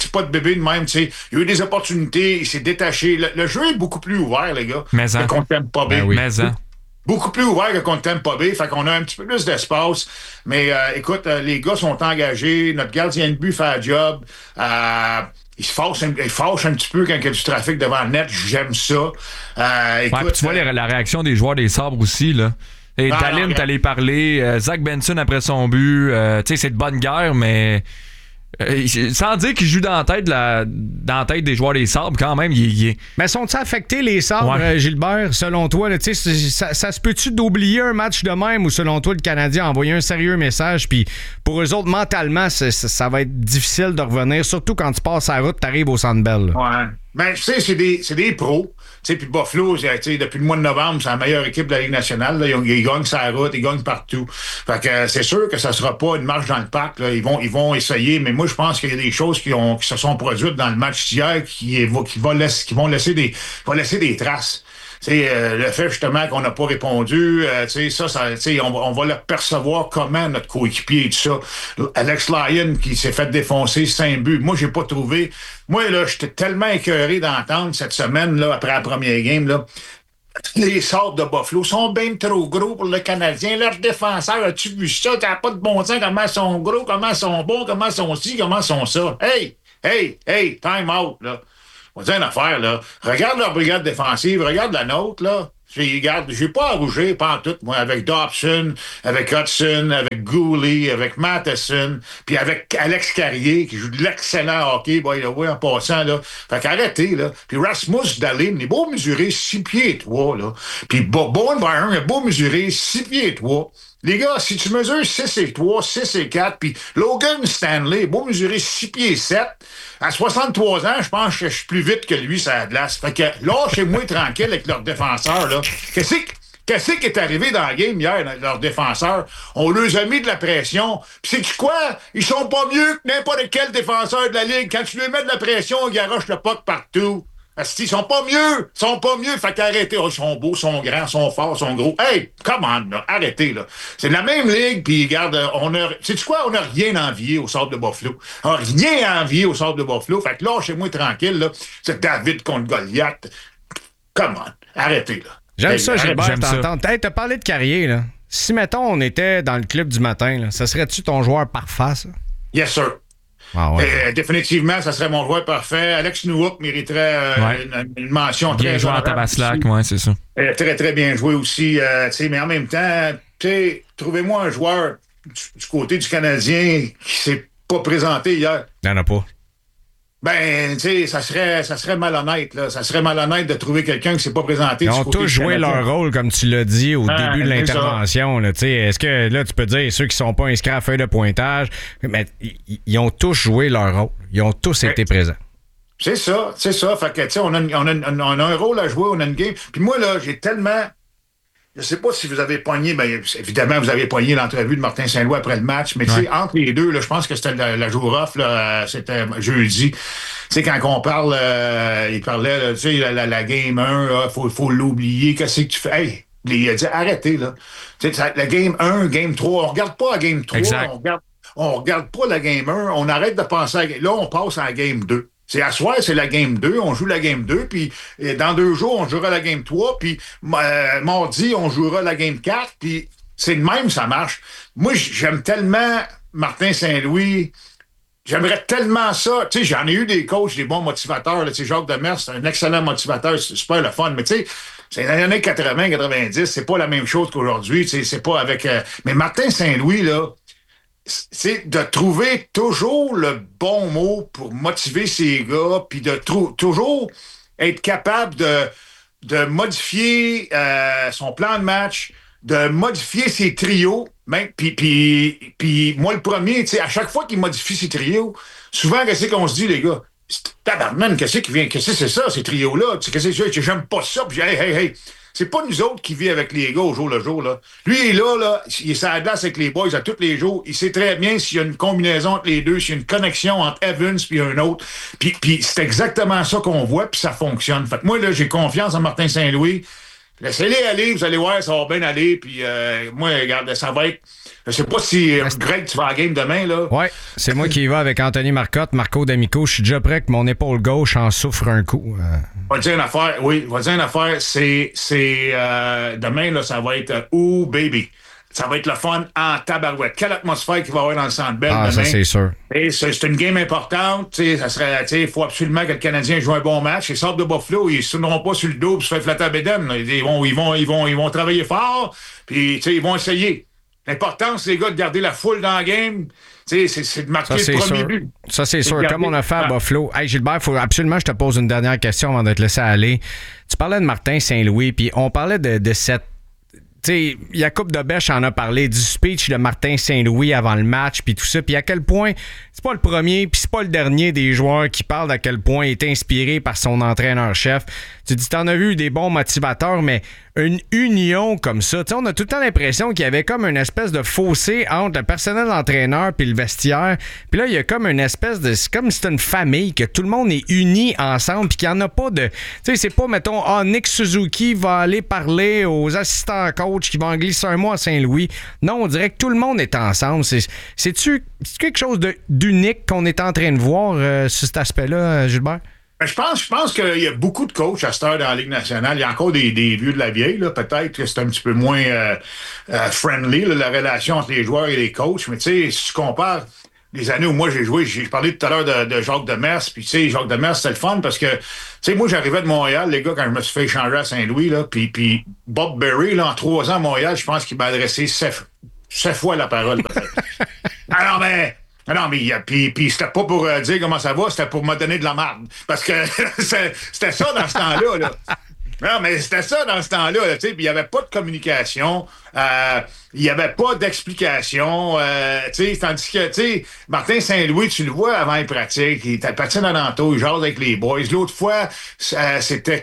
Il y a eu des opportunités, il s'est détaché. Le jeu est beaucoup plus ouvert, les gars. Mais qu'on t'aime pas bien. Oui. beaucoup plus ouvert que contre Tampa Bay. Fait qu'on a un petit peu plus d'espace. Mais écoute, les gars sont engagés. Notre gardien de but fait un job. Il fâche un petit peu quand il y a du trafic devant le net. J'aime ça. Écoute, tu vois la réaction des joueurs des Sabres aussi, là. Et Dallin, t'allais parler. Zach Benson après son but. Tu sais, c'est de bonne guerre, mais... sans dire qu'il joue dans la tête des joueurs des Sabres, quand même, il est... Mais sont-ils affectés, les Sabres, Gilbert, selon toi? Là, ça se peut-tu d'oublier un match de même ou selon toi, le Canadien a envoyé un sérieux message? Puis pour eux autres, mentalement, ça va être difficile de revenir, surtout quand tu passes la route, t'arrives au Centre Bell. Ouais. Ben, tu sais, c'est des pros. Tu sais, puis Buffalo, depuis le mois de novembre, c'est la meilleure équipe de la Ligue nationale. Là. Ils gagnent sa route, ils gagnent partout. Fait que c'est sûr que ça sera pas une marche dans le parc. Là. Ils vont essayer, mais moi, je pense qu'il y a des choses qui se sont produites dans le match d'hier qui vont laisser des traces. Le fait justement qu'on n'a pas répondu, on va le percevoir comment notre coéquipier et tout ça. Alex Lyon qui s'est fait défoncer 5 buts. Moi, j'ai pas trouvé. Moi, là, j'étais tellement écœuré d'entendre cette semaine, là, après la première game, là. Les Sabres de Buffalo sont bien trop gros pour le Canadien. Leurs défenseurs, as-tu vu ça? T'as pas de bon sens, comment ils sont gros, comment ils sont bons, comment ils sont ci, comment ils sont ça. Hey, time out, là. On va dire une affaire, là. Regarde leur brigade défensive, regarde la nôtre, là. J'ai pas à rougir, pas en tout, moi, avec Dobson, avec Hudson, avec Gooley, avec Matheson, puis avec Alex Carrier, qui joue de l'excellent hockey, by the way, en passant, là. Fait qu'arrêtez, là. Puis Rasmus Dahlin, il est beau mesurer 6 pieds 3, là. Puis Bowen Byron, il est beau mesurer 6 pieds 3. Les gars, si tu mesures 6 et 3, 6 et 4, puis Logan Stanley, beau mesurer 6 pieds 7, à 63 ans, je pense que je suis plus vite que lui, ça a de glace. Fait que lâchez-moi tranquille avec leurs défenseurs, là. Qu'est-ce qui est arrivé dans la game hier, leurs défenseurs? On leur a mis de la pression. Puis sais-tu quoi? Ils sont pas mieux que n'importe quel défenseur de la Ligue. Quand tu lui mets de la pression, ils garochent le puck partout. Ils sont pas mieux. Fait qu'arrêtez. Oh, ils sont beaux, ils sont grands, ils sont forts, ils sont gros. Hey, come on, là, arrêtez, là. C'est de la même ligue, puis regarde, sais-tu quoi? On n'a rien envié au Sabres de Buffalo. On n'a rien envié au Sabres de Buffalo. Fait que là, chez moi, tranquille, là. C'est David contre Goliath. Come on, arrêtez, là. J'aime ça, Gilbert, t'entends. Hey, t'as parlé de Carrier, là. Si, mettons, on était dans le club du matin, là, ça serait-tu ton joueur parfait, ça? Yes, sir. Ah ouais. Définitivement, ça serait mon joueur parfait. Alex Newhook mériterait une mention bien très joué en Tabaslac, ouais, c'est ça. Très, très bien joué aussi. Mais en même temps, trouvez-moi un joueur du côté du Canadien qui s'est pas présenté hier. Il n'y en a pas. Ben, tu sais, ça serait malhonnête, là. Ça serait malhonnête de trouver quelqu'un qui s'est pas présenté. Ils ont tous joué leur rôle, comme tu l'as dit au début de l'intervention. Là, est-ce que là, tu peux dire ceux qui sont pas inscrits à la feuille de pointage, mais ils ont tous joué leur rôle. Ils ont tous été présents. C'est ça. Fait que, tu sais, on a un rôle à jouer, on a une game. Puis moi, là, j'ai tellement... Je sais pas si vous avez pogné, bien évidemment, vous avez pogné l'entrevue de Martin Saint-Louis après le match, mais tu sais, entre les deux, là, je pense que c'était la jour off, là, c'était jeudi. Tu sais, quand on parle, il parlait, tu sais, la game 1, faut l'oublier, qu'est-ce que tu fais? Hey, il a dit, arrêtez, là. Tu sais, la game 1, game 3, on regarde pas la game 3, exact. on regarde pas la game 1, on arrête de penser là, on passe à la game 2. C'est à soir, c'est la game 2, on joue la game 2, puis dans 2 jours, on jouera la game 3, puis mardi, on jouera la game 4, puis c'est de même, ça marche. Moi, j'aime tellement Martin Saint-Louis, j'aimerais tellement ça. Tu sais, j'en ai eu des coachs, des bons motivateurs, tu sais, Jacques Demers, c'est un excellent motivateur, c'est super le fun, mais tu sais, c'est dans les années 80, 90, c'est pas la même chose qu'aujourd'hui, tu sais, c'est pas avec... Mais Martin Saint-Louis, là, c'est de trouver toujours le bon mot pour motiver ces gars, puis de toujours être capable de modifier son plan de match, de modifier ses trios. Puis moi, le premier, tu sais, à chaque fois qu'il modifie ses trios, souvent, qu'est-ce qu'on se dit, les gars? Tabarnak, qu'est-ce que c'est ça, ces trios-là? Qu'est-ce que j'aime pas ça? Puis hey. C'est pas nous autres qui vivons avec les gars au jour le jour, là. Lui, il est là, il est sur la glace avec les boys à tous les jours. Il sait très bien s'il y a une combinaison entre les deux, s'il y a une connexion entre Evans puis un autre. Puis c'est exactement ça qu'on voit, puis ça fonctionne. Fait que moi, là, j'ai confiance en Martin Saint-Louis. Laissez-les aller, vous allez voir, ça va bien aller. Puis moi, regarde, ça va être... Je sais pas si, Greg, tu vas à la game demain, là. Ouais, c'est moi qui y va avec Anthony Marcotte, Marco D'Amico. Je suis déjà prêt que mon épaule gauche en souffre un coup. Je vais te dire une affaire, oui. Je vais te dire une affaire, c'est demain, là, ça va être « baby ». Ça va être le fun en tabarouette. Quelle atmosphère qu'il va y avoir dans le Centre Bell demain. Ça, c'est sûr. Et c'est une game importante. Il faut absolument que le Canadien joue un bon match. Les Sabres de Buffalo, ils ne se tourneront pas sur le dos pour se faire flatter à bédaine. Ils vont travailler fort, puis ils vont essayer. L'important, c'est, les gars, de garder la foule dans la game. C'est de marquer le premier but. Ça, c'est sûr. Comme on a fait à Buffalo. Hey, Gilbert, il faut absolument que je te pose une dernière question avant de te laisser aller. Tu parlais de Martin Saint-Louis, puis on parlait de cette... Tu sais, Jakub Dobeš en a parlé du speech de Martin Saint-Louis avant le match, puis tout ça, puis à quel point c'est pas le premier, puis c'est pas le dernier des joueurs qui parlent d'à quel point il est inspiré par son entraîneur-chef. Tu dis, t'en as vu des bons motivateurs, mais une union comme ça, tu sais, on a tout le temps l'impression qu'il y avait comme une espèce de fossé entre le personnel entraîneur puis le vestiaire, puis là, il y a comme une espèce de... C'est comme si c'était une famille, que tout le monde est uni ensemble, puis qu'il n'y en a pas de... Tu sais, c'est pas, mettons, Nick Suzuki va aller parler aux assistants coach qui vont en glisser un mois à Saint-Louis. Non, on dirait que tout le monde est ensemble. C'est-tu quelque chose d'unique qu'on est en train de voir sur cet aspect-là, Gilbert? Je pense qu'il y a beaucoup de coachs à cette heure dans la Ligue nationale. Il y a encore des vieux de la vieille, là. Peut-être que c'est un petit peu moins friendly, là, la relation entre les joueurs et les coachs. Mais tu sais, si tu compares les années où moi j'ai joué, j'ai parlé tout à l'heure de Jacques Demers, puis tu sais, Jacques Demers, c'était le fun parce que, tu sais, moi j'arrivais de Montréal, les gars, quand je me suis fait échanger à Saint-Louis, là, puis Bob Berry, là, en 3 ans à Montréal, je pense qu'il m'a adressé 7 fois la parole, peut-être. Alors, puis c'était pas pour dire comment ça va, c'était pour me donner de la marde. Parce que c'était ça dans ce temps-là, là. Non, mais c'était ça dans ce temps-là, tu sais, puis il n'y avait pas de communication, il n'y avait pas d'explication, tu sais, tandis que, tu sais, Martin Saint-Louis, tu le vois avant les pratiques, il patine à l'entour, il jase avec les boys. L'autre fois, c'était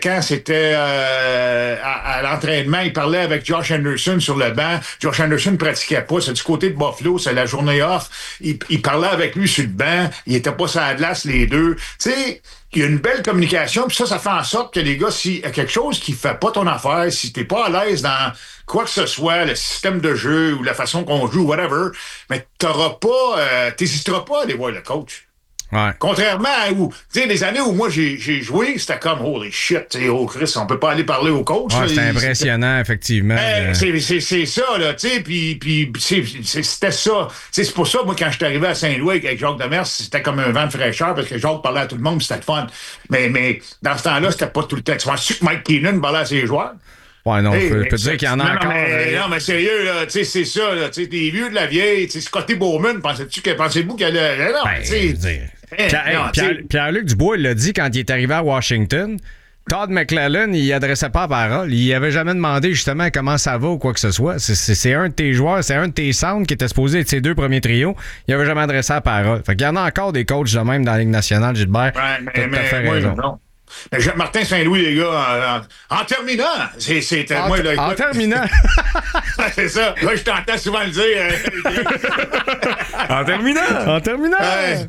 à l'entraînement, il parlait avec Josh Anderson sur le banc. Josh Anderson ne pratiquait pas, c'est du côté de Buffalo, c'est la journée off. Il parlait avec lui sur le banc, il était pas sur la glace, les deux. Tu sais, il y a une belle communication, puis ça fait en sorte que les gars, s'il y a quelque chose qui fait pas ton affaire, si t'es pas à l'aise dans quoi que ce soit, le système de jeu ou la façon qu'on joue, whatever, mais t'hésiteras pas à aller voir le coach. Ouais. Contrairement à où, tu sais, les années où moi j'ai joué, c'était comme, holy shit, tu sais, oh Chris, on peut pas aller parler au coach. Ouais, c'était impressionnant, effectivement. C'est ça, là, tu sais, puis c'était ça. C'est pour ça, moi, quand je suis arrivé à Saint-Louis avec Jacques Demers, c'était comme un vent de fraîcheur parce que Jacques parlait à tout le monde, c'était le fun. Mais dans ce temps-là, c'était pas tout le temps. Tu penses que Mike Keenan parlait à ses joueurs? Ouais, non, je peux te dire qu'il y en a encore. Non, mais sérieux, là, tu sais, c'est ça, là, tu sais, des vieux de la vieille, tu sais, Scotty Bowman, pensez-vous qu'elle a... Non, tu sais... Pierre-Luc Dubois, il l'a dit quand il est arrivé à Washington. Todd McClellan, il adressait pas la parole. Il avait jamais demandé justement comment ça va ou quoi que ce soit. C'est un de tes joueurs, c'est un de tes centres qui était supposé être ses 2 premiers trios. Il avait jamais adressé la parole. Fait qu'il y en a encore des coachs de même dans la Ligue nationale, Gilbert. Ouais, mais raison. Non. Mais Martin Saint-Louis, les gars, en terminant, c'était moi là. En terminant. C'est ça. Là, je t'entends souvent le dire. En terminant.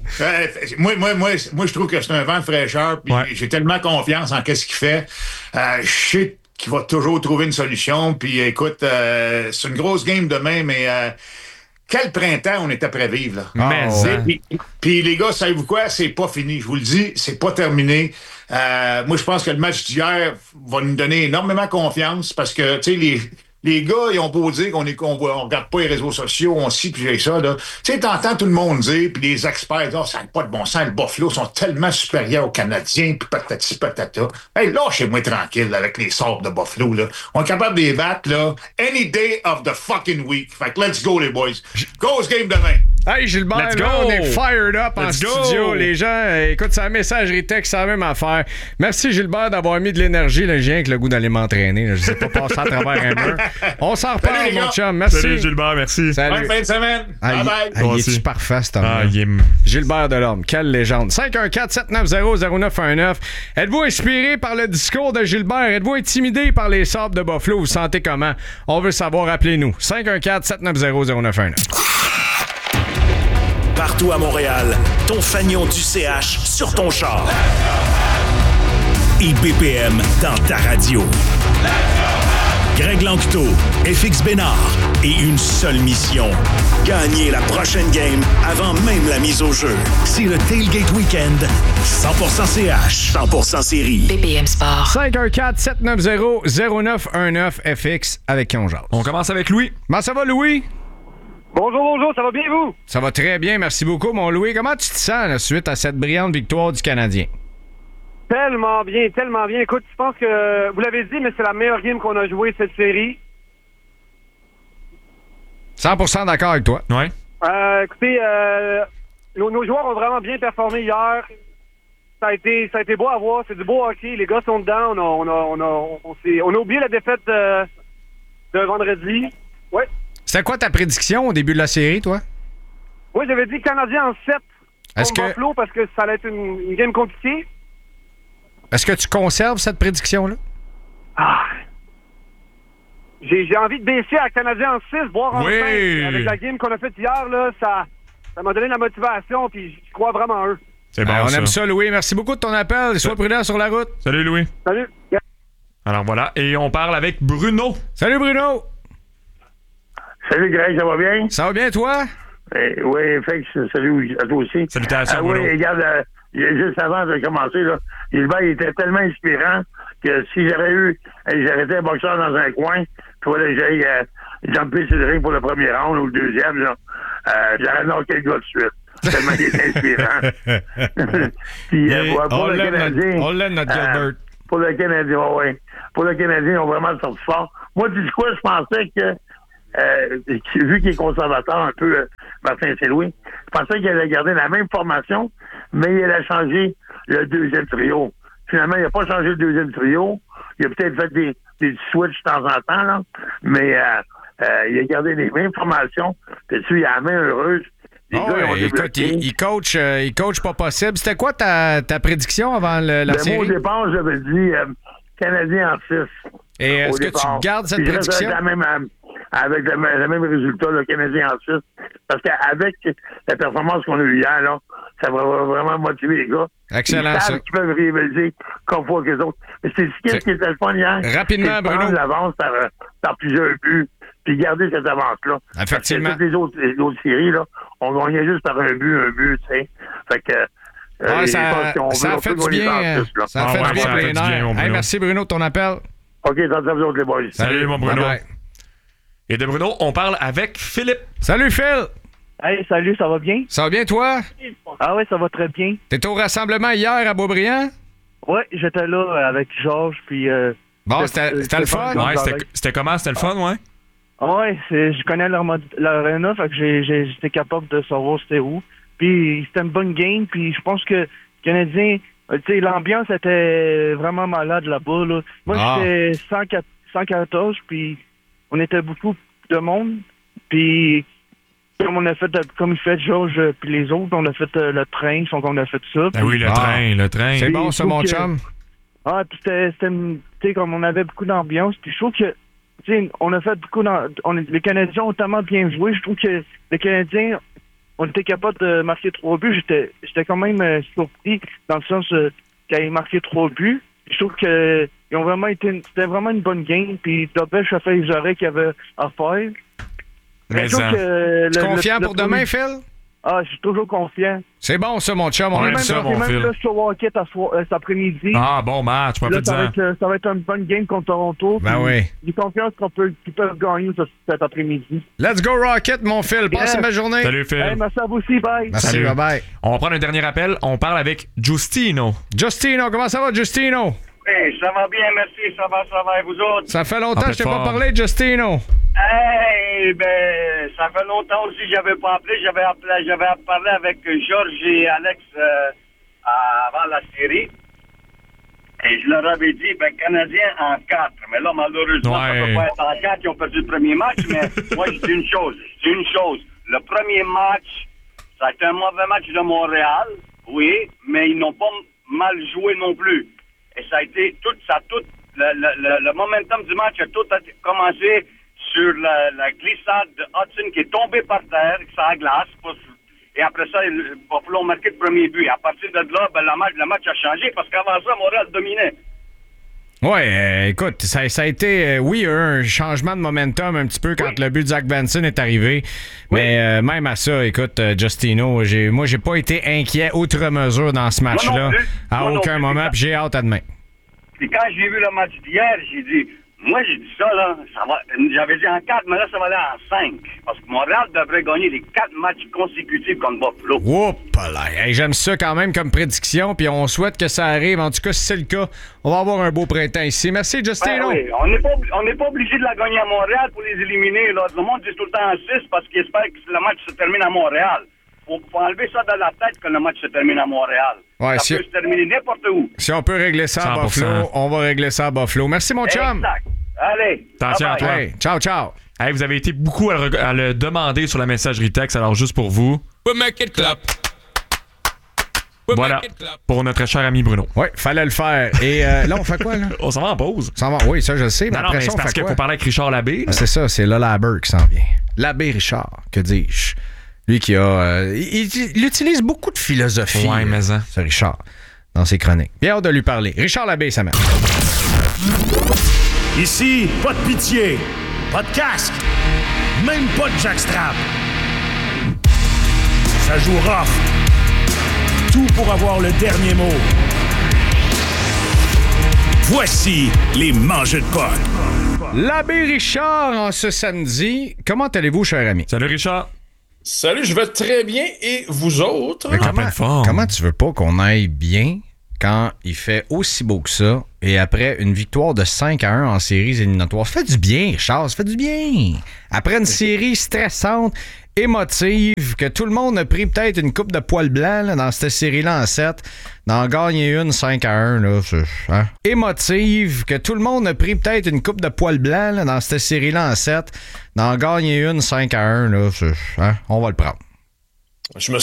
Moi, je trouve que c'est un vent de fraîcheur. Puis j'ai tellement confiance en qu'est-ce qu'il fait. Je sais qu'il va toujours trouver une solution. Puis écoute, c'est une grosse game demain, mais. Quel printemps on est après vivre, là. Puis les gars, savez-vous quoi? C'est pas fini. Je vous le dis, c'est pas terminé. Moi, je pense que le match d'hier va nous donner énormément confiance parce que, tu sais, les gars, ils ont beau dire qu'on regarde pas les réseaux sociaux, on scie, puis j'ai ça, là. Tu sais, t'entends tout le monde dire, puis les experts disent, ça n'a pas de bon sens, le Buffalo sont tellement supérieurs aux Canadiens, puis patati patata. Hey, lâchez-moi tranquille avec les Sabres de Buffalo, là. On est capable de les battre, là, any day of the fucking week. Fait que let's go, les boys. Grosse game demain. Hey Gilbert, là, on est fired up en studio. Les gens, écoute, c'est la messagerie texte, c'est la même affaire. Merci Gilbert d'avoir mis de l'énergie. Là, j'ai rien que le goût d'aller m'entraîner. Là. Je sais pas passer à travers un mur. On s'en reparle, mon chum. Merci. Salut Gilbert, merci. Bonne fin de semaine. Bye bye. Il est-tu parfait, cet homme? Gilbert Delorme, quelle légende. 514-790-0919. Êtes-vous inspiré par le discours de Gilbert? Êtes-vous intimidé par les Sabres de Buffalo? Vous vous sentez comment? On veut savoir, appelez-nous. 514-790-0919. Partout à Montréal, ton fanion du CH sur ton char. Et BPM dans ta radio. Greg Lanctot, FX Bénard et une seule mission. Gagner la prochaine game avant même la mise au jeu. C'est le Tailgate Weekend 100% CH, 100% série. BPM Sport. 514-790-0919 FX avec qui on jase. On commence avec Louis. Comment ça va, Louis? Bonjour, ça va bien, vous? Ça va très bien, merci beaucoup, mon Louis. Comment tu te sens là, suite à cette brillante victoire du Canadien? Tellement bien. Écoute, je pense que, vous l'avez dit, mais c'est la meilleure game qu'on a jouée cette série. 100% d'accord avec toi. Ouais. Écoutez, nos joueurs ont vraiment bien performé hier. Ça a été beau à voir, c'est du beau hockey. Les gars sont dedans. On a oublié la défaite de vendredi. Ouais. C'était quoi ta prédiction au début de la série, toi? Oui, j'avais dit Canadien en 7 contre Buffalo parce que ça allait être une game compliquée. Est-ce que tu conserves cette prédiction-là? J'ai envie de baisser à Canadien en 6, voire en 5. Avec la game qu'on a faite hier, là, ça m'a donné de la motivation, puis je crois vraiment en eux. C'est bon, on aime ça, Louis. Merci beaucoup de ton appel. Sois prudent sur la route. Salut, Louis. Salut. Alors voilà, et on parle avec Bruno. Salut, Bruno. Salut, Greg, ça va bien? Ça va bien, toi? Oui, salut à toi aussi. Salutations, Bruno. Oui, regarde, juste avant de commencer, là, Gilbert, il était tellement inspirant que si j'aurais été un boxeur dans un coin, puis voilà, j'allais jumper sur le ring pour le premier round ou le deuxième, là, j'aurais knocké le gars tout de suite. Tellement il est inspirant. Puis, pour le Canadien... On l'aime, notre Gilbert. Pour le Canadien, oui. Pour le Canadien, ils ont vraiment sorti fort. Moi, tu dis quoi, je pensais que vu qu'il est conservateur un peu, Martin Saint-Louis, je pensais qu'il allait garder la même formation, mais il allait changer le deuxième trio. Finalement, il n'a pas changé le deuxième trio. Il a peut-être fait des switches de temps en temps, là, mais il a gardé les mêmes formations. Puis il a la main heureuse. Écoute, il coach pas possible. C'était quoi ta prédiction avant la série? Moi, au départ, j'avais dit Canadien en 6. Et est-ce que tu gardes cette prédiction? Avec le même résultat, le Canadien en 6. Parce qu'avec la performance qu'on a eue hier, là, ça va vraiment motiver les gars. Excellent, ils savent ça. qu'ils peuvent rivaliser comme fois que les autres. Mais c'est ce qui était le fun hier. Rapidement, Bruno. Prendre l'avance par plusieurs buts, puis garder cette avance-là. Effectivement. Toutes les autres séries, là, on gagnait juste par un but, tu sais. Fait que... ça fait du bien. Ça fait du bien pour les nerfs. Merci, Bruno, de ton appel. OK, ça vous autres, les boys. Salut, mon Bruno. Bye-bye. Et de Bruno, on parle avec Philippe. Salut, Phil. Hey, salut, ça va bien? Ça va bien, toi? Ah oui, ça va très bien. T'étais au rassemblement hier à Beaubriand? Oui, j'étais là avec Georges, puis... Bon, c'était le fun? Ouais, c'était comment? C'était le fun, ouais? Oui, je connais l'aréna, fait que j'étais capable de savoir c'était où. Puis c'était une bonne game, puis je pense que le Canadien... Tu sais, l'ambiance était vraiment malade là-bas, là. Moi, j'étais 114, puis on était beaucoup de monde, puis comme il fait Georges puis les autres, on a fait le train, donc on a fait ça. Ah oui, le train. C'est bon, ça, mon chum. Puis c'était tu sais, comme on avait beaucoup d'ambiance, puis je trouve que, tu sais, on a fait beaucoup les Canadiens ont tellement bien joué, je trouve que les Canadiens, on était capable de marquer 3 buts, j'étais quand même surpris, dans le sens qu'ils avaient marqué 3 buts. Je trouve que ils ont vraiment c'était vraiment une bonne game, puis Dobech a fait les arrêts qu'il y avait à faire. Mais tu es confiant pour demain, Phil? Ah, je suis toujours confiant. C'est bon, ça, mon chum. On aime ça, mon Phil. Même là, sur Walket cet après-midi. Ah, bon match, pas plus de ça va être une bonne game contre Toronto. Ben oui. J'ai confiance qu'ils peuvent gagner cet après-midi. Let's go Rocket, mon Phil. Passe une belle journée. Salut, Phil. Hey, merci à vous aussi. Bye. Merci, bye-bye. On va prendre un dernier appel. On parle avec Justino. Justino, comment ça va, Justino? Hey, ça va bien, merci. Ça va, et vous autres? Ça fait longtemps que je t'ai pas parlé, Justino. Hey, ben, ça fait longtemps aussi que j'avais pas appelé. J'avais parlé avec Georges et Alex avant la série. Et je leur avais dit, ben, Canadien en 4. Mais là, malheureusement, ça peut pas être en 4. Ils ont perdu le premier match. Mais moi, je dis une chose. Le premier match, ça a été un mauvais match de Montréal. Oui, mais ils n'ont pas mal joué non plus. Et ça a été le momentum du match a tout commencé sur la glissade de Hudson qui est tombé par terre, ça glace. Et après ça, Buffalo a marqué le premier but. Et à partir de là, ben, le match a changé parce qu'avant ça, Montréal dominait. Ouais, écoute, ça a été, oui, il y a eu un changement de momentum un petit peu quand le but de Zach Benson est arrivé. Mais même à ça, écoute, Justino, moi, j'ai pas été inquiet outre mesure dans ce match-là à aucun moment, puis j'ai hâte à demain. Puis quand j'ai vu le match d'hier, j'ai dit, moi, j'ai dit ça, là, j'avais dit en 4, mais là, ça va aller en 5. Parce que Montréal devrait gagner les 4 matchs consécutifs contre Buffalo. Oups là! Hey, j'aime ça quand même comme prédiction, puis on souhaite que ça arrive. En tout cas, si c'est le cas, on va avoir un beau printemps ici. Merci, Justino. Oui. On n'est pas obligé de la gagner à Montréal pour les éliminer. Là. Le monde dit tout le temps en 6 parce qu'il espère que le match se termine à Montréal. Faut enlever ça dans la tête que le match se termine à Montréal. Ouais, ça peut se terminer n'importe où. Si on peut régler ça 100%. à Buffalo, on va régler ça à Buffalo. Merci, mon chum. Exact. Allez. Attention à toi. Hey, ciao, ciao. Hey, vous avez été beaucoup à le demander sur la messagerie texte, alors juste pour vous. We make it clap. Voilà, pour notre cher ami Bruno. Oui, fallait le faire. Et là, on fait quoi, là? On s'en va en pause. Oui, ça, je le sais. Mais Non, après mais ça, c'est on parce fait qu'il quoi? faut parler avec Richard Labbé. Ah, c'est ça, c'est là Labbé qui s'en vient. Labbé Richard, que dis-je? Lui qui a... il utilise beaucoup de philosophie. Ouais, mais ça. C'est Richard, dans ses chroniques. Bien hâte de lui parler. Richard Labbé, ça marche. Ici, pas de pitié, pas de casque, même pas de jackstrap. Ça joue rough. Tout pour avoir le dernier mot. Voici les mangeux de POC. L'abbé Richard en ce samedi. Comment allez-vous, cher ami? Salut, Richard. Salut, je vais très bien. Et vous autres? Mais comment tu veux pas qu'on aille bien quand il fait aussi beau que ça et après une victoire de 5-1 en séries éliminatoires? Ça fait du bien, Richard, ça fait du bien. Après une série stressante, émotive, que tout le monde a pris peut-être une coupe de poil blanc là, dans cette série-là en 7, d'en gagner une 5-1, là, hein? Émotive, que tout le monde a pris peut-être une coupe de poil blanc là, dans cette série-là en 7, d'en gagner une 5-1, là, hein? On va le prendre. Je me